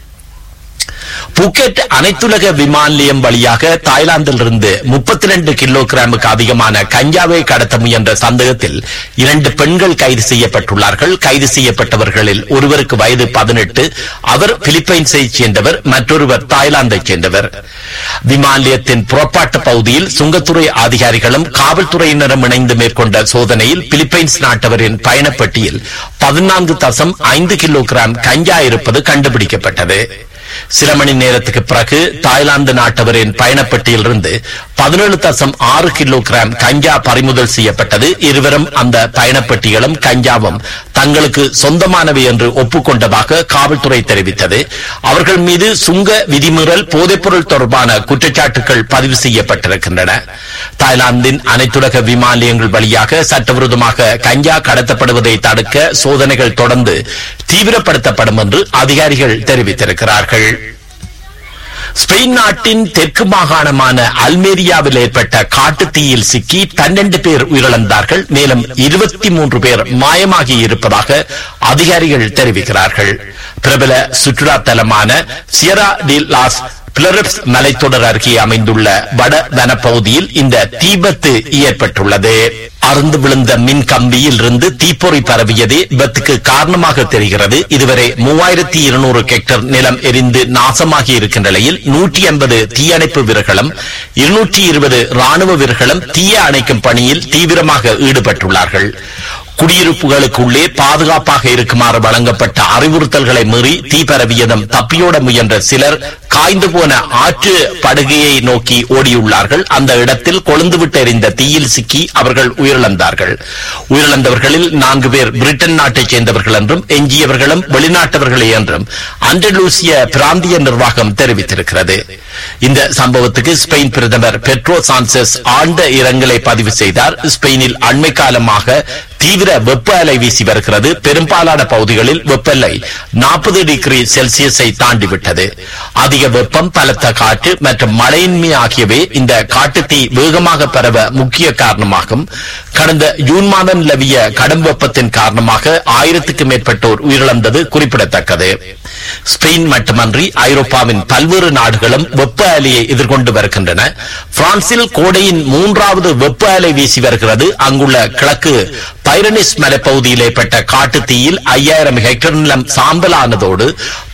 புக்கெட் அனைத்துலக விமான நிலையம் வழியாக தாய்லாந்தில் இருந்து முப்பத்தி இரண்டு கிலோகிராமுக்கு அதிகமான கஞ்சாவை கடத்த முயன்ற சந்தேகத்தில் இரண்டு பெண்கள் கைது செய்யப்பட்டுள்ளார்கள். கைது செய்யப்பட்டவர்களில் ஒருவருக்கு வயது பதினெட்டு, அவர் பிலிப்பைன்ஸை சேர்ந்தவர், மற்றொருவர் தாய்லாந்தை சேர்ந்தவர். விமான நிலையத்தின் புறப்பாட்டு பகுதியில் சுங்கத்துறை அதிகாரிகளும் காவல்துறையினரும் இணைந்து மேற்கொண்ட சோதனையில் பிலிப்பைன்ஸ் நாட்டவரின் பயணப்பட்டியில் பதினான்கு தசம் ஐந்து கிலோகிராம் கஞ்சா இருப்பது கண்டுபிடிக்கப்பட்டது. சில மணி நேரத்துக்கு பிறகு தாய்லாந்து நாட்டவரின் பயணப்பட்டியில் இருந்து பதினேழு தசம் ஆறு கிலோகிராம் கஞ்சா பறிமுதல் செய்யப்பட்டது. இருவரும் அந்த பயணப்பட்டிகளும் கஞ்சாவும் தங்களுக்கு சொந்தமானவை என்று ஒப்புக்கொண்டதாக காவல்துறை தெரிவித்தது. அவர்கள் மீது சுங்க விதிமீறல், போதைப்பொருள் தொடர்பான குற்றச்சாட்டுகள் பதிவு செய்யப்பட்டிருக்கின்றன. தாய்லாந்தின் அனைத்துலக விமான நிலையங்கள் வழியாக சட்டவிரோதமாக கஞ்சா கடத்தப்படுவதை தடுக்க சோதனைகள் தொடர்ந்து தீவிரப்படுத்தப்படும் என்று அதிகாரிகள் தெரிவித்திருக்கிறார்கள். ஸ்பெயின் நாட்டின் தெற்கு மாகாணமான அல்மேரியாவில் ஏற்பட்ட காட்டு தீயில் சிக்கி பன்னெண்டு பேர் உயிரிழந்தார்கள். மேலும் இருபத்தி மூன்று பேர் மாயமாகி இருப்பதாக அதிகாரிகள் தெரிவிக்கிறார்கள். பிரபல சுற்றுலா தலமான சியரா டி லாஸ் பிளரப்ஸ் மலைத்தொடர் அருகே அமைந்துள்ள வட வனப்பகுதியில் இந்த தீபத்து ஏற்பட்டுள்ளது. அறுந்து விழுந்த மின் கம்பியில் இருந்து தீப்பொறி பரவியதே விபத்துக்கு காரணமாக தெரிகிறது. இதுவரை மூவாயிரத்தி இருநூறு ஹெக்டர் நிலம் எரிந்து நாசமாகி இருக்கின்ற நிலையில் நூற்றி ஐம்பது தீயணைப்பு வீரர்களும் இருநூற்றி இருபது ராணுவ வீரர்களும் தீய அணைக்கும் பணியில் தீவிரமாக ஈடுபட்டுள்ளார்கள். குடியிருப்புகளுக்குள்ளே பாதுகாப்பாக இருக்குமாறு வழங்கப்பட்ட அறிவுறுத்தல்களை மீறி தீ பரவியதும் தப்பியோட முயன்ற சிலர் காய்ந்து போன ஆற்று படுகையை நோக்கி ஓடியுள்ளார்கள். அந்த இடத்தில் கொழுந்துவிட்டு எறிந்த தீயில் சிக்கி அவர்கள் உயிரிழந்தார்கள். உயிரிழந்தவர்களில் நான்கு பேர் பிரிட்டன் நாட்டைச் சேர்ந்தவர்கள் என்றும் எஞ்சியவர்களும் வெளிநாட்டவர்களே என்றும் அண்டலூசிய பிராந்திய நிர்வாகம் தெரிவித்திருக்கிறது. இந்த சம்பவத்துக்கு ஸ்பெயின் பிரதமர் பெட்ரோ சான்செஸ் ஆழ்ந்த இரங்கலை பதிவு செய்தார். ஸ்பெயினில் அண்மை காலமாக தீவிர வெப்ப அலை வீசி வருகிறது. பெரும்பாலான பகுதிகளில் வெப்பநிலை நாற்பது டிகிரி செல்சியஸை தாண்டிவிட்டது. அதிக வெப்பம், பலத்த காற்று மற்றும் மழையின்மை ஆகியவை இந்த காட்டுத்தீ வேகமாக பரவ முக்கிய காரணமாகும். கடந்த ஜூன் மாதம் நிலவிய கடும் வெப்பத்தின் காரணமாக ஆயிரத்துக்கும் மேற்பட்டோர் உயிரிழந்தது குறிப்பிடத்தக்கது. ஸ்பெயின் மட்டுமன்றி ஐரோப்பாவின் பல்வேறு நாடுகளும் வெப்ப அலையை எதிர்கொண்டு வருகின்றன. பிரான்சில் கோடையின் மூன்றாவது வெப்ப அலை வீசி வருகிறது. அங்குள்ள கிழக்கு பைரனிஸ் மலைப்பகுதியில் ஏற்பட்ட காட்டு தீயில் ஐயாயிரம் ஹெக்டர் நிலம் சாம்பலானதோடு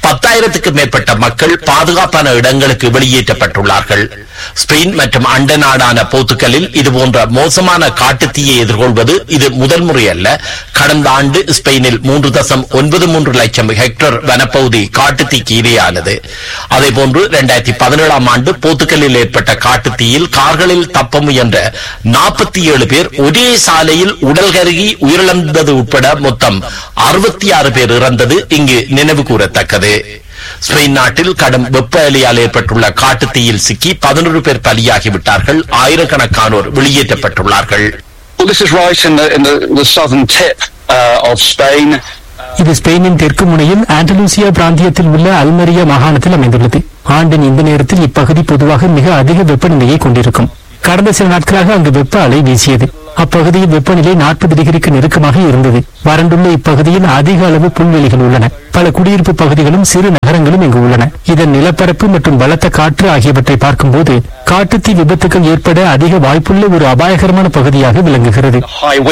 பத்தாயிரத்துக்கு மேற்பட்ட மக்கள் பாதுகாப்பான இடங்களுக்கு வெளியேற்றப்பட்டுள்ளார்கள். ஸ்பெயின் மற்றும் அண்டை நாடான போர்த்துகலில் இதுபோன்ற மோசமான காட்டுத்தீயை எதிர்கொள்வது இது முதல் முறை அல்ல. கடந்த ஆண்டு ஸ்பெயினில் மூன்று தசம் ஒன்பது மூன்று லட்சம் ஹெக்டேர் வனப்பகுதி காட்டுத்தீக்கு இரையானது. அதேபோன்று இரண்டாயிரத்தி பதினேழாம் ஆண்டு போர்த்துகலில் ஏற்பட்ட காட்டுத்தீயில் கார்களில் தப்ப முயன்ற நாற்பத்தி ஏழு பேர் ஒரே சாலையில் உடல் கருகி உயிரிழந்தது உட்பட மொத்தம் அறுபத்தி ஆறு பேர் இறந்தது இங்கு நினைவு கூறத்தக்கது. ஸ்பெயின் நாட்டில் கடும் வெப்ப அலையால் ஏற்பட்டுள்ள காட்டுத்தீயில் சிக்கி பதினொரு பேர் பலியாகிவிட்டார்கள். ஆயிரக்கணக்கானோர் வெளியேற்றப்பட்டுள்ளார்கள். இது ஸ்பெயினின் தெற்கு முனையில் ஆண்டலூசியா பிராந்தியத்தில் உள்ள அல்மெரியா மாகாணத்தில் அமைந்துள்ளது. ஆண்டின் இந்த நேரத்தில் இப்பகுதி பொதுவாக மிக அதிக வெப்பநிலையை கொண்டிருக்கும். கடந்த சில நாட்களாக அங்கு வெப்ப அலை வீசியது. அப்பகுதியில் வெப்பநிலை நாற்பது டிகிரிக்கு நெருக்கமாக இருந்தது. வறண்டுள்ள இப்பகுதியில் அதிக அளவு புல்வெளிகள் உள்ளன. பல குடியிருப்பு பகுதிகளும் சிறு நகரங்களும் இங்கு உள்ளன. இதன் நிலப்பரப்பு மற்றும் பலத்த காற்று ஆகியவற்றை பார்க்கும்போது காட்டுத்தீ விபத்துக்கள் ஏற்பட அதிக வாய்ப்புள்ள ஒரு அபாயகரமான பகுதியாக விளங்குகிறது.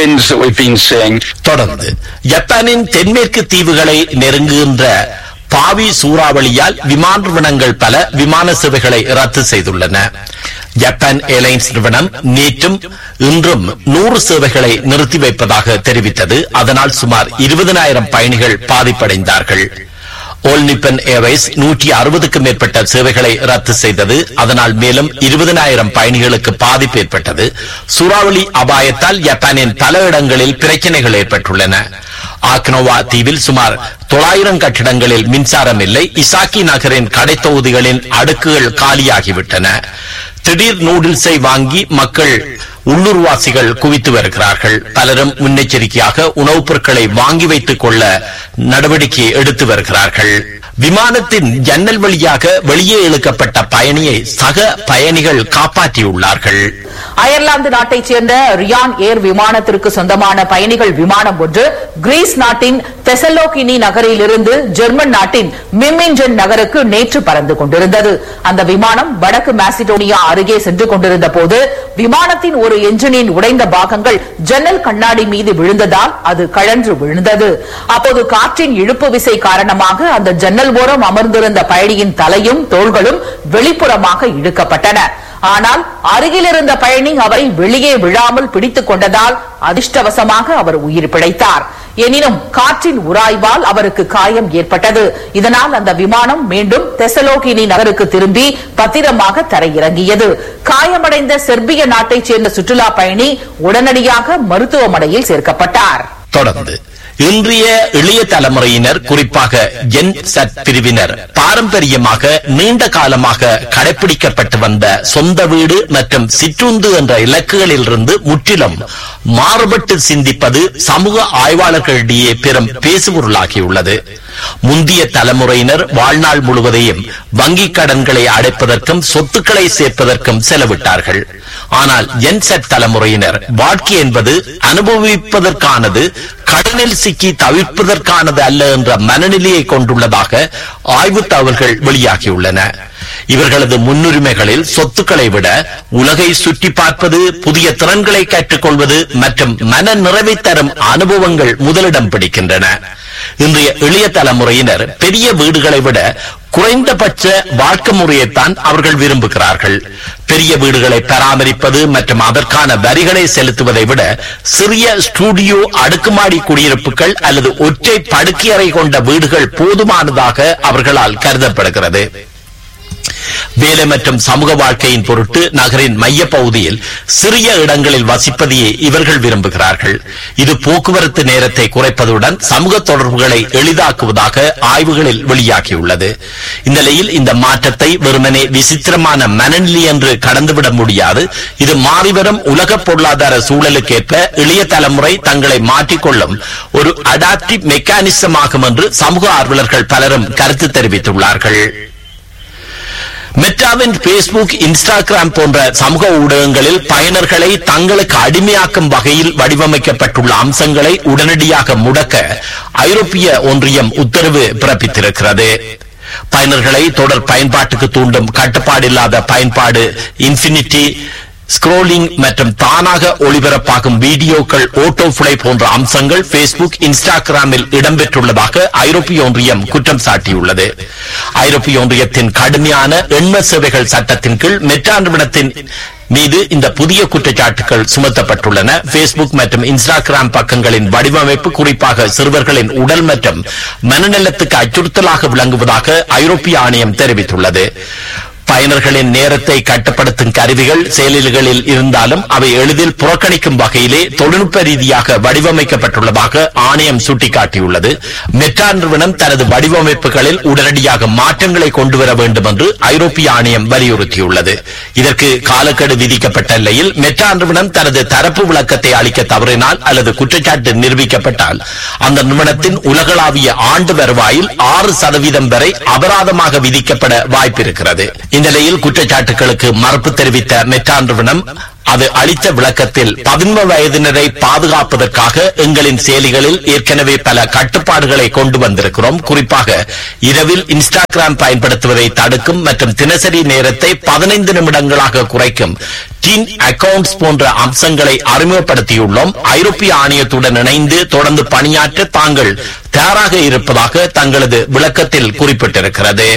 தொடர்ந்து ஜப்பானின் தென்மேற்கு தீவுகளை நெருங்குகின்ற பாவி சூறாவளியால் விமான நிறுவனங்கள் பல விமான சேவைகளை ரத்து செய்துள்ளன. ஜப்பான் ஏர்லைன்ஸ் நிறுவனம் நேற்றும் இன்றும் நூறு சேவைகளை நிறுத்தி வைப்பதாக தெரிவித்தது. அதனால் சுமார் இருபதனாயிரம் பயணிகள் பாதிப்படைந்தார்கள். ஆல் நிப்பன் ஏர்வைஸ் நூற்றி அறுபதுக்கும் மேற்பட்ட சேவைகளை ரத்து செய்தது. அதனால் மேலும் இருபதனாயிரம் பயணிகளுக்கு பாதிப்பு ஏற்பட்டது. சூறாவளி அபாயத்தால் ஜப்பானின் பல இடங்களில் பிரச்சனைகள் ஏற்பட்டுள்ளன. ஆக்னோவா தீவில் சுமார் தொள்ளாயிரம் கட்டிடங்களில் மின்சாரம் இல்லை. இசாக்கி நகரின் கடைத்தொகுதிகளின் அடுக்குகள் காலியாகிவிட்டன. திடீர் நூடுல்ஸை வாங்கி மக்கள் உள்ளூர்வாசிகள் குவித்து வருகிறார்கள். பலரும் முன்னெச்சரிக்கையாக உணவுப் பொருட்களை வாங்கி வைத்துக் கொள்ள நடவடிக்கை எடுத்து வருகிறார்கள். விமானத்தின் ஜன்னல் வழியாக வெளியே இழுக்கப்பட்ட பயணியை சக பயணிகள் காப்பாற்றியுள்ளார்கள். அயர்லாந்து நாட்டைச் சேர்ந்த ரியான் ஏர் விமானத்திற்கு சொந்தமான பயணிகள் விமானம் ஒன்று கிரீஸ் நாட்டின் தெசலோகினி நகரில் இருந்து ஜெர்மன் நாட்டின் மிம்மிஞ்சன் நகருக்கு நேற்று பறந்து கொண்டிருந்தது. அந்த விமானம் வடக்கு மாசிடோனியா அருகே சென்று கொண்டிருந்த போது விமானத்தின் ஒரு என்ஜினின் உடைந்த பாகங்கள் ஜன்னல் கண்ணாடி மீது விழுந்ததால் அது கழன்று விழுந்தது. அப்போது காற்றின் இழுப்பு விசை காரணமாக அந்த ஜன்னல் ஓரம் அமர்ந்திருந்த பயணியின் தலையும் தோள்களும் வெளிப்புறமாக இழுக்கப்பட்டன. ஆனால் அருகில் இருந்த பயணி அவரை வெளியே விழாமல் பிடித்துக் கொண்டதால் அதிர்ஷ்டவசமாக அவர் உயிர் பிழைத்தார். எனினும் காற்றின் உராய்வால் அவருக்கு காயம் ஏற்பட்டது. இதனால் அந்த விமானம் மீண்டும் தெசலோகினி நகருக்கு திரும்பி பத்திரமாக தரையிறங்கியது. காயமடைந்த செர்பிய நாட்டைச் சேர்ந்த சுற்றுலா பயணி உடனடியாக மருத்துவமனையில் சேர்க்கப்பட்டார். தொடர்ந்து இன்றைய இளைய தலைமுறையினர், குறிப்பாக ஜென் சட் பிரிவினர் பாரம்பரியமாக நீண்ட காலமாக கடைபிடிக்கப்பட்டு வந்த சொந்த வீடு மற்றும் சிற்றுந்து என்ற இலக்குகளில் இருந்து முற்றிலும் மாறுபட்டு சிந்திப்பது சமூக ஆய்வாளர்களிடையே பெரும் பேசுபொருளாகியுள்ளது. முந்தைய தலைமுறையினர் வாழ்நாள் முழுவதையும் வங்கிக் கடன்களை அடைப்பதற்கும் சொத்துக்களை சேர்ப்பதற்கும் செலவிட்டார்கள். ஆனால் ஜென்செட் தலைமுறையினர் வாழ்க்கை என்பது அனுபவிப்பதற்கானது, கடனில் சிக்கி தவிர்ப்பதற்கானது அல்ல என்ற மனநிலையை கொண்டுள்ளதாக ஆய்வு தகவல்கள் வெளியாகியுள்ளன. இவர்களது முன்னுரிமைகளில் சொத்துக்களை விட உலகை சுற்றி பார்ப்பது, புதிய திறன்களை கற்றுக்கொள்வது மற்றும் மன நிறைவை தரும் அனுபவங்கள் முதலிடம் பிடிக்கின்றன. இன்றைய இளைய தலைமுறையினர் பெரிய வீடுகளை விட குறைந்தபட்ச வாழ்க்கை முறையைத்தான் அவர்கள் விரும்புகிறார்கள். பெரிய வீடுகளை பராமரிப்பது மற்றும் அதற்கான வரிகளை செலுத்துவதை விட சிறிய ஸ்டூடியோ, அடுக்குமாடி குடியிருப்புகள் அல்லது ஒற்றை படுக்கையறை கொண்ட வீடுகள் போதுமானதாக அவர்களால் கருதப்படுகிறது. வேலை மற்றும் சமூக வாழ்க்கையின் பொருட்டு நகரின் மைய பகுதியில் சிறிய இடங்களில் வசிப்பதையே இவர்கள் விரும்புகிறார்கள். இது போக்குவரத்து நேரத்தை குறைப்பதுடன் சமூக தொடர்புகளை எளிதாக்குவதாக ஆய்வுகளில் வெளியாகியுள்ளது. இந்த நிலையில் இந்த மாற்றத்தை வெறுமனே விசித்திரமான மனநிலை என்று கடந்துவிட முடியாது. இது மாறிவரும் உலக பொருளாதார சூழலுக்கேற்ப இளைய தலைமுறை தங்களை மாற்றிக்கொள்ளும் ஒரு அடாப்டிவ் மெக்கானிசம் ஆகும் என்று சமூக ஆர்வலர்கள் பலரும் கருத்து தெரிவித்துள்ளார்கள். மெட்டாவின் பேஸ்புக், இன்ஸ்டாகிராம் போன்ற சமூக ஊடகங்களில் பயனர்களை தங்களுக்கு அடிமையாக்கும் வகையில் வடிவமைக்கப்பட்டுள்ள அம்சங்களை உடனடியாக முடக்க ஐரோப்பிய ஒன்றியம் உத்தரவு பிறப்பித்திருக்கிறது. பயனர்களை தொடர் பயன்பாட்டுக்கு தூண்டும் கட்டுப்பாடில்லாத பயன்பாடு, இன்ஃபினிட்டி ஸ்க்ரோலிங் மற்றும் தானாக ஒளிபரப்பாகும் வீடியோக்கள் ஓட்டோ பிளே போன்ற அம்சங்கள் பேஸ்புக் இன்ஸ்டாகிராமில் இடம்பெற்றுள்ளதாக ஐரோப்பிய ஒன்றியம் குற்றம் சாட்டியுள்ளது. ஐரோப்பிய ஒன்றியத்தின் கடுமையான எண்ம சேவைகள் சட்டத்தின் கீழ் மெட்டா நிறுவனத்தின் மீது இந்த புதிய குற்றச்சாட்டுகள் சுமத்தப்பட்டுள்ளன. பேஸ்புக் மற்றும் இன்ஸ்டாகிராம் பக்கங்களின் வடிவமைப்பு குறிப்பாக சிறுவர்களின் உடல் மற்றும் மனநலத்துக்கு அச்சுறுத்தலாக விளங்குவதாக ஐரோப்பிய ஆணையம் தெரிவித்துள்ளது. பயனர்களின் நேரத்தை கட்டுப்படுத்தும் கருவிகள் செயலிகளில் இருந்தாலும் அவை எளிதில் புறக்கணிக்கும் வகையிலே தொழில்நுட்ப ரீதியாக வடிவமைக்கப்பட்டுள்ளதாக ஆணையம் சுட்டிக்காட்டியுள்ளது. மெட்டா நிறுவனம் தனது வடிவமைப்புகளில் உடனடியாக மாற்றங்களை கொண்டுவர வேண்டும் என்று ஐரோப்பிய ஆணையம் வலியுறுத்தியுள்ளது. இதற்கு காலக்கெடு விதிக்கப்பட்ட நிலையில் மெட்டா நிறுவனம் தனது தரப்பு விளக்கத்தை அளிக்க தவறினால் அல்லது குற்றச்சாட்டு நிரூபிக்கப்பட்டால் அந்த நிறுவனத்தின் உலகளாவிய ஆண்டு வருவாயில் ஆறு சதவீதம் வரை அபராதமாக விதிக்கப்பட வாய்ப்பிருக்கிறது. இந்த நிலையில் குற்றச்சாட்டுகளுக்கு மறுப்பு தெரிவித்த மெட்டா நிறுவனம் அது அளித்த விளக்கத்தில் பதின்ம வயதினரை பாதுகாப்பதற்காக எங்களின் செயலிகளில் ஏற்கனவே பல கட்டுப்பாடுகளை கொண்டு வந்திருக்கிறோம். குறிப்பாக இரவில் இன்ஸ்டாகிராம் பயன்படுத்துவதை தடுக்கும் மற்றும் தினசரி நேரத்தை பதினைந்து நிமிடங்களாக குறைக்கும் டீன் அக்கவுண்ட்ஸ் போன்ற அம்சங்களை அறிமுகப்படுத்தியுள்ளோம். ஐரோப்பிய ஆணையத்துடன் இணைந்து தொடர்ந்து பணியாற்ற தாங்கள் தயாராக இருப்பதாக தங்களது விளக்கத்தில் குறிப்பிட்டிருக்கிறது.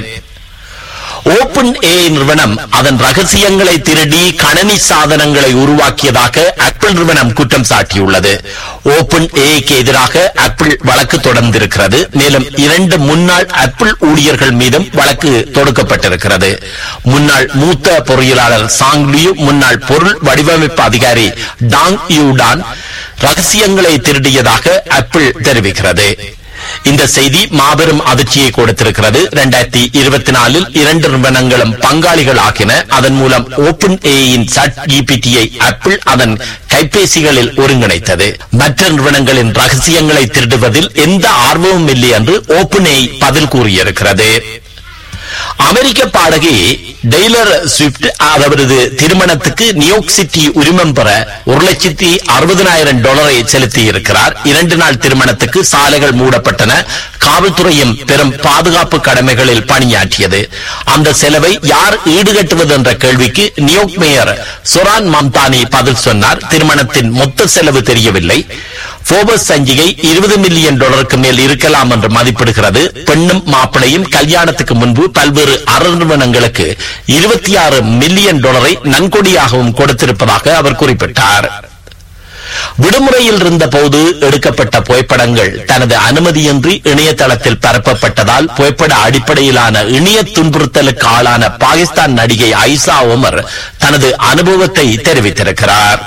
ஓபன் ஏ நிறுவனம் அதன் ரகசியங்களை திருடி கணனி சாதனங்களை உருவாக்கியதாக ஆப்பிள் நிறுவனம் குற்றம் சாட்டியுள்ளது. ஓபன் ஏக்கு எதிராக ஆப்பிள் வழக்கு தொடர்ந்திருக்கிறது. மேலும் இரண்டு முன்னாள் ஆப்பிள் ஊழியர்கள் மீதும் வழக்கு தொடுக்கப்பட்டிருக்கிறது. முன்னாள் மூத்த பொறியியலாளர் சாங் லியூ, முன்னாள் பொருள் வடிவமைப்பு அதிகாரி டாங் யூடான் ரகசியங்களை திருடியதாக ஆப்பிள் தெரிவிக்கிறது. இந்த செய்தி மாபெரும் அதிர்ச்சியை கொடுத்திருக்கிறது. இரண்டாயிரத்தி இருபத்தி நாலில் இரண்டு நிறுவனங்களும் பங்காளிகள் ஆகின. அதன் மூலம் ஓபன் ஏயின் சாட் ஜிபிடியை ஆப்பிள் அதன் கைபேசிகளில் ஒருங்கிணைத்தது. மற்ற நிறுவனங்களின் ரகசியங்களை திருடுவதில் எந்த ஆர்வமும் இல்லை என்று ஓபன் ஏ பதில் கூறியிருக்கிறது. அமெரிக்க பாடகி டெய்லர் ஸ்விஃப்ட் அவரது திருமணத்துக்கு நியூயார்க் சிட்டி உரிமம் பெற ஒரு லட்சத்தி அறுபதனாயிரம் டாலரை செலுத்தி இருக்கிறார். இரண்டு நாள் திருமணத்துக்கு சாலைகள் மூடப்பட்டன. காவல்துறையும் பெரும் பாதுகாப்பு கடமைகளில் பணியாற்றியது. அந்த செலவை யார் ஈடுகட்டுவது என்ற கேள்விக்கு நியூயார்க் மேயர் சொரான் மம்தானி பதில் சொன்னார். திருமணத்தின் மொத்த செலவு தெரியவில்லை. போபஸ் சஞ்சிகை இருபது மில்லியன் டாலருக்கு மேல் இருக்கலாம் என்று மதிப்பிடுகிறது. பெண்ணும் மாப்பிளையும் கல்யாணத்துக்கு முன்பு பல்வேறு அற நிறுவனங்களுக்கு இருபத்தி ஆறு மில்லியன் டாலரை நன்கொடியாகவும் கொடுத்திருப்பதாக அவர் குறிப்பிட்டார். விடுமுறையில் இருந்த போது எடுக்கப்பட்ட புகைப்படங்கள் தனது அனுமதியின்றி இணையதளத்தில் பரப்பப்பட்டதால் புகைப்பட அடிப்படையிலான இணைய துன்புறுத்தலுக்கு ஆளான பாகிஸ்தான் நடிகை ஐசா உமர் தனது அனுபவத்தை தெரிவித்திருக்கிறார்.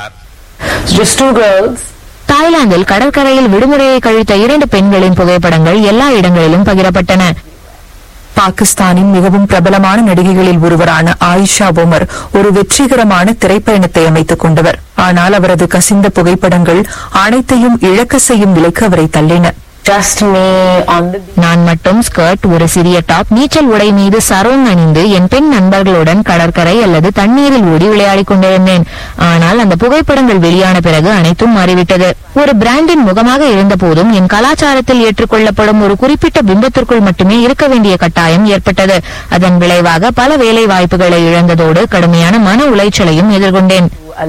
தாய்லாந்தில் கடற்கரையில் விடுமுறையை கழித்த இரண்டு பெண்களின் புகைப்படங்கள் எல்லா இடங்களிலும் பகிரப்பட்டன. பாகிஸ்தானின் மிகவும் பிரபலமான நடிகைகளில் ஒருவரான ஆயிஷா உமர் ஒரு வெற்றிகரமான திரைப்பயணத்தை அமைத்துக் கொண்டவர். ஆனால் அவரது கசிந்த புகைப்படங்கள் அனைத்தையும் இழக்க செய்யும் விலைக்கு அவரை தள்ளின. நான் மட்டும் ஸ்கர்ட், ஒரு சிறிய டாப், நீச்சல் உடை மீது சரோங் அணிந்து என் பெண் நண்பர்களுடன் கடற்கரை அல்லது தண்ணீரில் ஓடி விளையாடிக் கொண்டிருந்தேன். ஆனால் அந்த புகைப்படங்கள் வெளியான பிறகு அனைத்தும் மாறிவிட்டது. ஒரு பிராண்டின் முகமாக இருந்த போதும் என் கலாச்சாரத்தில் ஏற்றுக்கொள்ளப்படும் ஒரு குறிப்பிட்ட பிம்பத்திற்குள் மட்டுமே இருக்க வேண்டிய கட்டாயம் ஏற்பட்டது. அதன் விளைவாக பல வேலை வாய்ப்புகளை இழந்ததோடு கடுமையான மன உளைச்சலையும் எதிர்கொண்டேன்.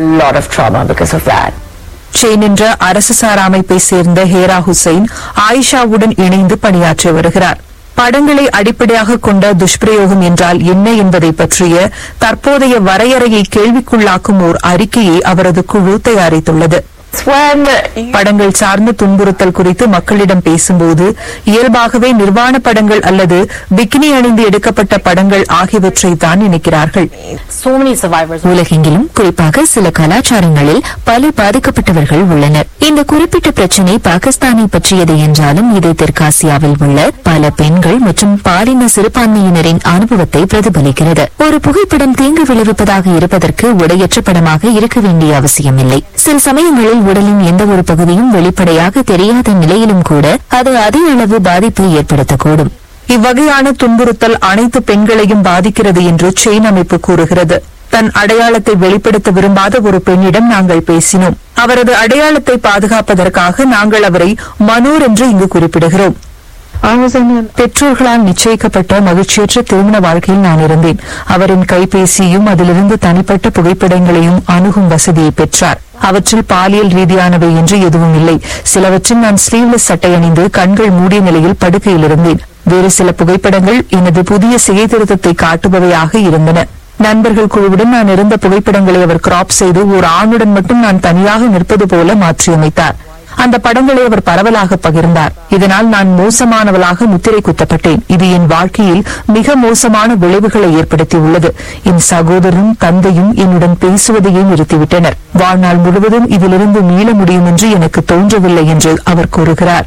செயின் என்ற அரசு சாரா அமைப்பை சேர்ந்த ஹேரா ஹுசைன் ஆயிஷாவுடன் இணைந்து பணியாற்றி வருகிறார். படங்களை அடிப்படையாக கொண்ட துஷ்பிரயோகம் என்றால் என்ன என்பதை பற்றிய தற்போதைய வரையறையை கேள்விக்குள்ளாக்கும் ஓர் அறிக்கையை அவரது குழு தயாரித்துள்ளது. படங்கள் சார்ந்த துன்புறுத்தல் குறித்து மக்களிடம் பேசும்போது இயல்பாகவே நிர்வாண படங்கள் அல்லது பிகினி அணிந்து எடுக்கப்பட்ட படங்கள் ஆகியவற்றை தான் நினைக்கிறார்கள். உலகெங்கிலும் குறிப்பாக சில கலாச்சாரங்களில் பல பாதிக்கப்பட்டவர்கள் உள்ளனர். இந்த குறிப்பிட்ட பிரச்சினை பாகிஸ்தானை பற்றியது என்றாலும் இது தெற்காசியாவில் உள்ள பல பெண்கள் மற்றும் பாலின சிறுபான்மையினரின் அனுபவத்தை பிரதிபலிக்கிறது. ஒரு புகைப்படம் தீங்கு விளைவிப்பதாக இருப்பதற்கு உடையற்ற படமாக இருக்க வேண்டிய அவசியமில்லை. சில சமயங்களில் உடலின் எந்த ஒரு பகுதியும் வெளிப்படையாக தெரியாத நிலையிலும் கூட அது அதே அளவு பாதிப்பை ஏற்படுத்தக்கூடும். இவ்வகையான துன்புறுத்தல் அனைத்து பெண்களையும் பாதிக்கிறது என்று செயின் அமைப்பு கூறுகிறது. தன் அடையாளத்தை வெளிப்படுத்த விரும்பாத ஒரு பெண்ணிடம் நாங்கள் பேசினோம். அவரது அடையாளத்தை பாதுகாப்பதற்காக நாங்கள் அவரை மனோர் என்று இங்கு குறிப்பிடுகிறோம். பெற்றோர்களால் நிச்சயிக்கப்பட்ட மகிழ்ச்சியற்ற திருமண வாழ்க்கையில் நான் இருந்தேன். அவரின் கைபேசியும் அதிலிருந்து தனிப்பட்ட புகைப்படங்களையும் அணுகும் வசதியை பெற்றார். அவற்றில் பாலியல் ரீதியானவை என்று எதுவும் இல்லை. சிலவற்றில் நான் ஸ்லீவ்லெஸ் சட்டை அணிந்து கண்கள் மூடிய நிலையில் படுக்கையில் இருந்தேன். வேறு சில புகைப்படங்கள் எனது புதிய சிகை திருத்தத்தை காட்டுபவையாக இருந்தன. நண்பர்கள் குழுவுடன் நான் இருந்த புகைப்படங்களை அவர் கிராப் செய்து ஒரு ஆணுடன் மட்டும் நான் தனியாக நிற்பது போல மாற்றியமைத்தார். அந்த படங்களை அவர் பரவலாக பகிர்ந்தார். இதனால் நான் மோசமானவளாக முத்திரை குத்தப்பட்டேன். இது என் வாழ்க்கையில் மிக மோசமான விளைவுகளை ஏற்படுத்தியுள்ளது. என் சகோதரரும் தந்தையும் என்னுடன் பேசுவதையே நிறுத்திவிட்டனர். வாழ்நாள் முழுவதும் இதிலிருந்து மீள முடியும் என்று எனக்கு தோன்றவில்லை என்று அவர் கூறுகிறார்.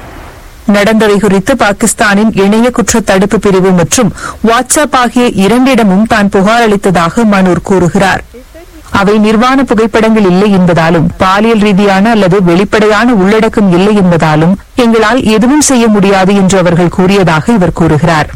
நடந்தவை குறித்து பாகிஸ்தானின் இணைய குற்ற தடுப்பு பிரிவு மற்றும் வாட்ஸ்அப் ஆகிய இரண்டிடமும் தான் புகார் அளித்ததாக மனூர் கூறுகிறார். அவை நிர்வாண புகைப்படங்கள் இல்லை என்பதாலும் பாலியல் ரீதியான அல்லது வெளிப்படையான உள்ளடக்கம் இல்லை என்பதாலும் எங்களால் எதுவும் செய்ய முடியாது என்று அவர்கள் கூறியதாக இவர் கூறுகிறார்.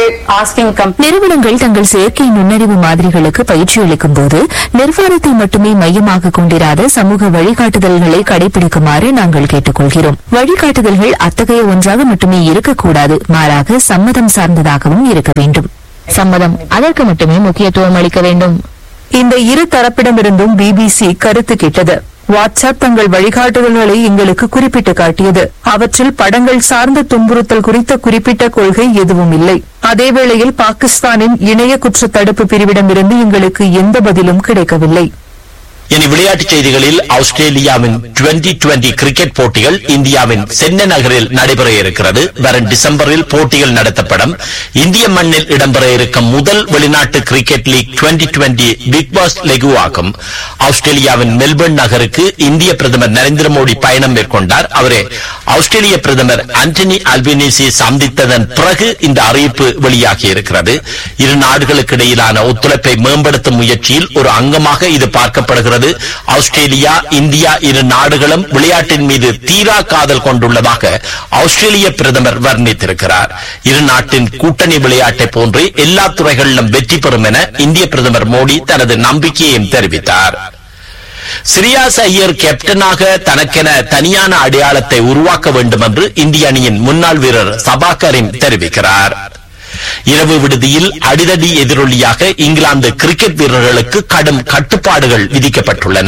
நிறுவனங்கள் தங்கள் செயற்கை நுண்ணறிவு மாதிரிகளுக்கு பயிற்சி அளிக்கும் போது நிர்வாணத்தை மட்டுமே மையமாக கொண்டிராத சமூக வழிகாட்டுதல்களை கடைபிடிக்குமாறு நாங்கள் கேட்டுக்கொள்கிறோம். வழிகாட்டுதல்கள் அத்தகைய ஒன்றாக மட்டுமே இருக்கக்கூடாது, மாறாக சம்மதம் சார்ந்ததாகவும் இருக்க வேண்டும். சம்மதம் அதற்கு மட்டுமே முக்கியத்துவம் அளிக்க வேண்டும். இந்த இரு தரப்பிடமிருந்தும் பிபிசி கருத்து கேட்டது. வாட்ஸ்அப் தங்கள் வழிகாட்டுதல்களை எங்களுக்கு குறிப்பிட்டு காட்டியது. அவற்றில் படங்கள் சார்ந்த துன்புறுத்தல் குறித்த குறிப்பிட்ட கொள்கை எதுவும் இல்லை. அதேவேளையில் பாகிஸ்தானின் இணைய குற்ற தடுப்பு பிரிவிடமிருந்து எங்களுக்கு எந்த பதிலும் கிடைக்கவில்லை. இனி விளையாட்டுச் செய்திகளில் ஆஸ்திரேலியாவின் டுவெண்டி டுவெண்டி கிரிக்கெட் போட்டிகள் இந்தியாவின் சென்னை நகரில் நடைபெற இருக்கிறது. வரும் டிசம்பரில் போட்டிகள் நடத்தப்படும். இந்திய மண்ணில் இடம்பெற இருக்கும் முதல் வெளிநாட்டு cricket league twenty twenty big pass லெகு ஆகும். ஆஸ்திரேலியாவின் மெல்பர்ன் நகருக்கு இந்திய பிரதமர் நரேந்திர மோடி பயணம் மேற்கொண்டார். அவரே ஆஸ்திரேலிய பிரதமர் ஆண்டனி அல்பனீசி சந்தித்ததன் பிறகு இந்த அறிவிப்பு வெளியாகி இருக்கிறது. இரு நாடுகளுக்கு இடையிலான ஒத்துழைப்பை மேம்படுத்தும் முயற்சியில் ஒரு அங்கமாக இது பார்க்கப்படுகிறது. ஆஸ்திரேலியா இந்தியா இரு நாடுகளும் விளையாட்டின் மீது தீரா காதல் கொண்டுள்ளதாக ஆஸ்திரேலிய பிரதமர் வர்ணித்திருக்கிறார். இரு நாட்டின் கூட்டணி விளையாட்டை போன்று எல்லா துறைகளிலும் வெற்றி பெறும் என இந்திய பிரதமர் மோடி தனது நம்பிக்கையையும் தெரிவித்தார். சிரியாஸ் ஐயர் கேப்டனாக தனக்கென தனியான அடையாளத்தை உருவாக்க வேண்டும் என்று இந்திய அணியின் முன்னாள் வீரர் சபா கரீம் தெரிவிக்கிறார். இரவு விடுதியில் அடிதடி எதிரொலியாக இங்கிலாந்து கிரிக்கெட் வீரர்களுக்கு கடும் கட்டுப்பாடுகள் விதிக்கப்பட்டுள்ளன.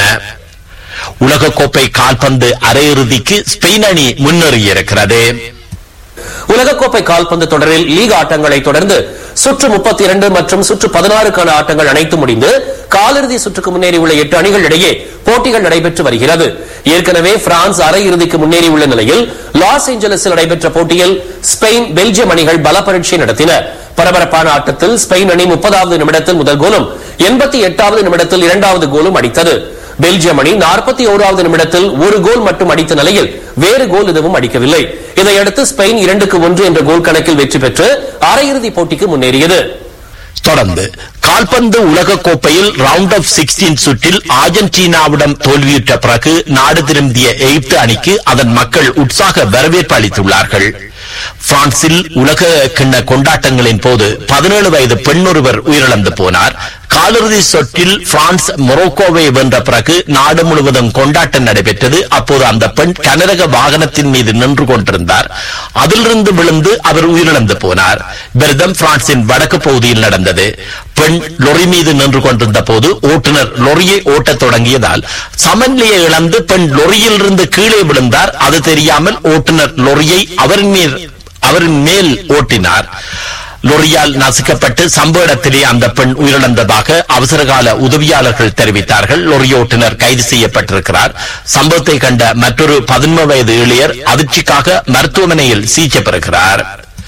உலகக்கோப்பை கால்பந்து அரையிறுதிக்கு ஸ்பெயின் அணி முன்னேறியிருக்கிறது. உலகக்கோப்பை கால்பந்து தொடரில் லீக் ஆட்டங்களை தொடர்ந்து சுற்று முப்பத்தி இரண்டு மற்றும் சுற்று பதினாறுக்கான ஆட்டங்கள் அனைத்து முடிந்து காலிறுதி சுற்றுக்கு முன்னேறியுள்ள எட்டு அணிகள் இடையே போட்டிகள் நடைபெற்று வருகிறது. ஏற்கனவே பிரான்ஸ் அரையிறுதிக்கு முன்னேறியுள்ள நிலையில் லாஸ் ஏஞ்சலஸில் நடைபெற்ற போட்டியில் ஸ்பெயின் பெல்ஜியம் அணிகள் பல பரீட்சை நடத்தின. பரபரப்பான ஆட்டத்தில் ஸ்பெயின் அணி முப்பதாவது நிமிடத்தில் முதல் கோலும் எண்பத்தி எட்டாவது நிமிடத்தில் இரண்டாவது கோலும் அடித்தது. பெல்ஜியம் அணி நாற்பத்தி ஓராவது நிமிடத்தில் ஒரு கோல் மட்டும் அடித்த நிலையில் வேறு கோல் எதுவும் அடிக்கவில்லை. இதையடுத்து ஸ்பெயின் இரண்டுக்கு ஒன்று என்ற கோல் கணக்கில் வெற்றி பெற்று அரையிறுதி போட்டிக்கு முன்னேறியது. தொடர்ந்து கால்பந்து உலகக்கோப்பையில் ரவுண்ட் ஆஃப் சிக்ஸ்டீன் சுற்றில் அர்ஜென்டினாவிடம் தோல்வியுற்ற பிறகு நாடு திரும்பிய எகிப்து அணிக்கு அதன் மக்கள் உற்சாக வரவேற்பு அளித்துள்ளார்கள். பிரான்சில் உலக கிண்ண கொண்டாட்டங்களின் போது பதினேழு வயது பெண் ஒருவர் உயிரிழந்து போனார். காலிறுதி சுற்றில் பிரான்ஸ் மொரோக்கோவை வென்ற பிறகு நாடு முழுவதும் கொண்டாட்டம் நடைபெற்றது. அப்போது அந்த பெண் கனரக வாகனத்தின் மீது நின்று கொண்டிருந்தார். அதிலிருந்து விழுந்து அவர் உயிரிழந்து போனார். விரதம் பிரான்சின் வடக்கு பகுதியில் நடந்தது. பெண் லொரி மீது நின்று கொண்டிருந்த போது ஓட்டுநர் லொரியை ஓட்டத் தொடங்கியதால் சமநிலையை இழந்து பெண் லொரியில் இருந்து கீழே விழுந்தார். அது தெரியாமல் ஓட்டுநர் லொரியை அவரின் மேல் அவரின் மேல் ஓட்டினார். லொரியால் நசுக்கப்பட்டு சம்பவ இடத்திலே அந்த பெண் உயிரிழந்ததாக அவசரகால உதவியாளர்கள் தெரிவித்தார்கள். லொரி ஓட்டுநர் கைது செய்யப்பட்டிருக்கிறார். சம்பவத்தை கண்ட மற்றொரு பதினொன்று வயது இளையர் அதிர்ச்சிக்காக மருத்துவமனையில் சிகிச்சை பெறுகிறார்.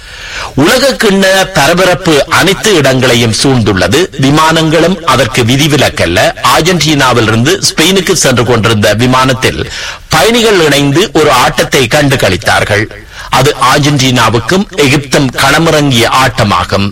உலக கிண்ண பரபரப்பு அனைத்து இடங்களையும் சூழ்ந்துள்ளது. விமானங்களும் அதற்கு விதிவிலக்கல்ல. அர்ஜென்டினாவிலிருந்து ஸ்பெயினுக்கு சென்று கொண்டிருந்த விமானத்தில் பயணிகள் இணைந்து ஒரு ஆட்டத்தை கண்டு களித்தார்கள். அது அர்ஜென்டினாவுக்கும் எகிப்தும் களமிறங்கிய ஆட்டமாகும்.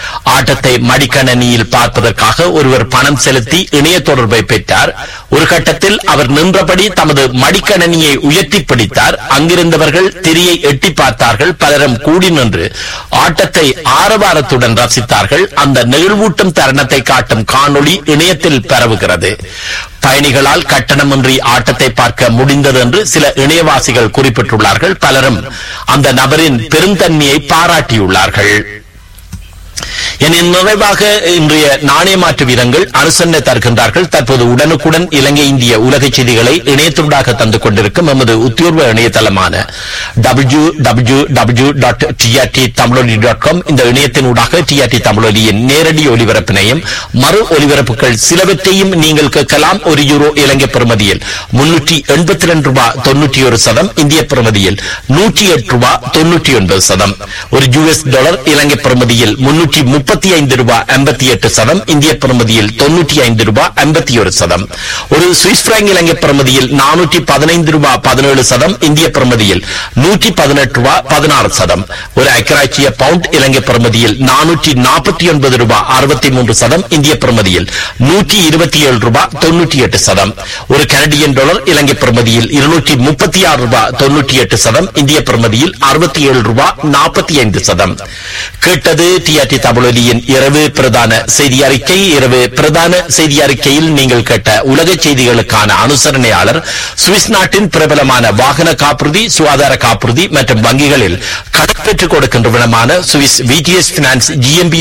ஆட்டத்தை மடிக்கணினியில் பார்ப்பதற்காக ஒருவர் பணம் செலுத்தி இணைய தொடர்பை பெற்றார். ஒரு கட்டத்தில் அவர் நின்றபடி தமது மடிக்கணினியை உயர்த்தி பிடித்தார். அங்கிருந்தவர்கள் திரியை எட்டி பார்த்தார்கள். பலரும் கூடி நின்று ஆட்டத்தை ஆரவாரத்துடன் ரசித்தார்கள். அந்த நெகிழ்வூட்டும் தருணத்தை காட்டும் காணொளி இணையத்தில் பரவுகிறது. பயணிகளால் கட்டணமின்றி ஆட்டத்தை பார்க்க முடிந்தது என்று சில இணையவாசிகள் குறிப்பிட்டுள்ளார்கள். பலரும் அந்த நபரின் பெருந்தன்மையை பாராட்டியுள்ளார்கள். எனின் நிறைவாக இன்றைய நாணய மாற்று வீரங்கள் அனுசரணை தருகின்றார்கள். தற்போது உடனுக்குடன் இலங்கை இந்திய உலக செய்திகளை இணையத்துடாக தந்து கொண்டிருக்கும் எமது உத்தியோர்வ இணையதளமான W W W dot TRT தமிழொலி டாட் காம் இந்த இணையத்தினூடாக டிஆர்டி தமிழொலியின் நேரடி ஒலிபரப்பினையும் மறு ஒலிபரப்புகள் சிலவற்றையும் நீங்கள் கேட்கலாம். ஒரு யூரோ இலங்கை பெறுமதியில் முன்னூற்றி எண்பத்தி இரண்டு ரூபாய் தொன்னூற்றி ஒரு சதம், இந்திய பெறுமதியில் நூற்றி எட்டு ரூபாய் தொன்னூற்றி ஒன்பது சதம். ஒரு யூஎஸ் டாலர் இலங்கை பெறுமதியில் முன்னூற்றி முப்பத்தி ஐந்து ரூபாய் ஐம்பத்தி எட்டு சதம், இந்திய பெறுமதியில் தொன்னூற்றி ஐந்து ரூபாய் ஐம்பத்தி ஒரு சதம். ஒரு சுவிஸ் பிராங்க் இலங்கை பெறுமதியில் நானூற்றி பதினைந்து ரூபாய் பதினேழு சதம், இந்திய பெறுமதியில் நூற்றி பதினெட்டு ரூபாய் பதினாறு சதம். ஒரு ஐக்கிய பவுண்ட் இலங்கை பெறுமதியில் நானூற்றி நாற்பத்தி ஒன்பது ரூபாய் அறுபத்தி மூன்று சதம், இந்திய பெறுமதியில் நூற்றி இருபத்தி ஏழு ரூபாய் தொன்னூற்றி எட்டு சதம். ஒரு கனடியன் டாலர் இலங்கை பெறுமதியில் இருநூற்றி முப்பத்தி ஆறு ரூபாய் தொன்னூற்றி எட்டு சதம், இந்திய பெறுமதியில் அறுபத்தி ஏழு ரூபாய் நாற்பத்தி ஐந்து சதம். கேட்டது டிஆர்டி தமிழொலியின் இரவு பிரதான செய்தி அறிக்கை. இரவு பிரதான செய்தி அறிக்கையில் நீங்கள் கேட்ட உலக செய்திகளுக்கான அனுசரணையாளர் சுவிஸ் நாட்டின் பிரபலமான வாகன காப்புறுதி, சுகாதார காப்புறுதி மற்றும் வங்கிகளில் கடன் பெற்றுக் கொடுக்கின்ற விதமான சுவிஸ் விடிஎஸ் பினான்ஸ் ஜிஎம்பி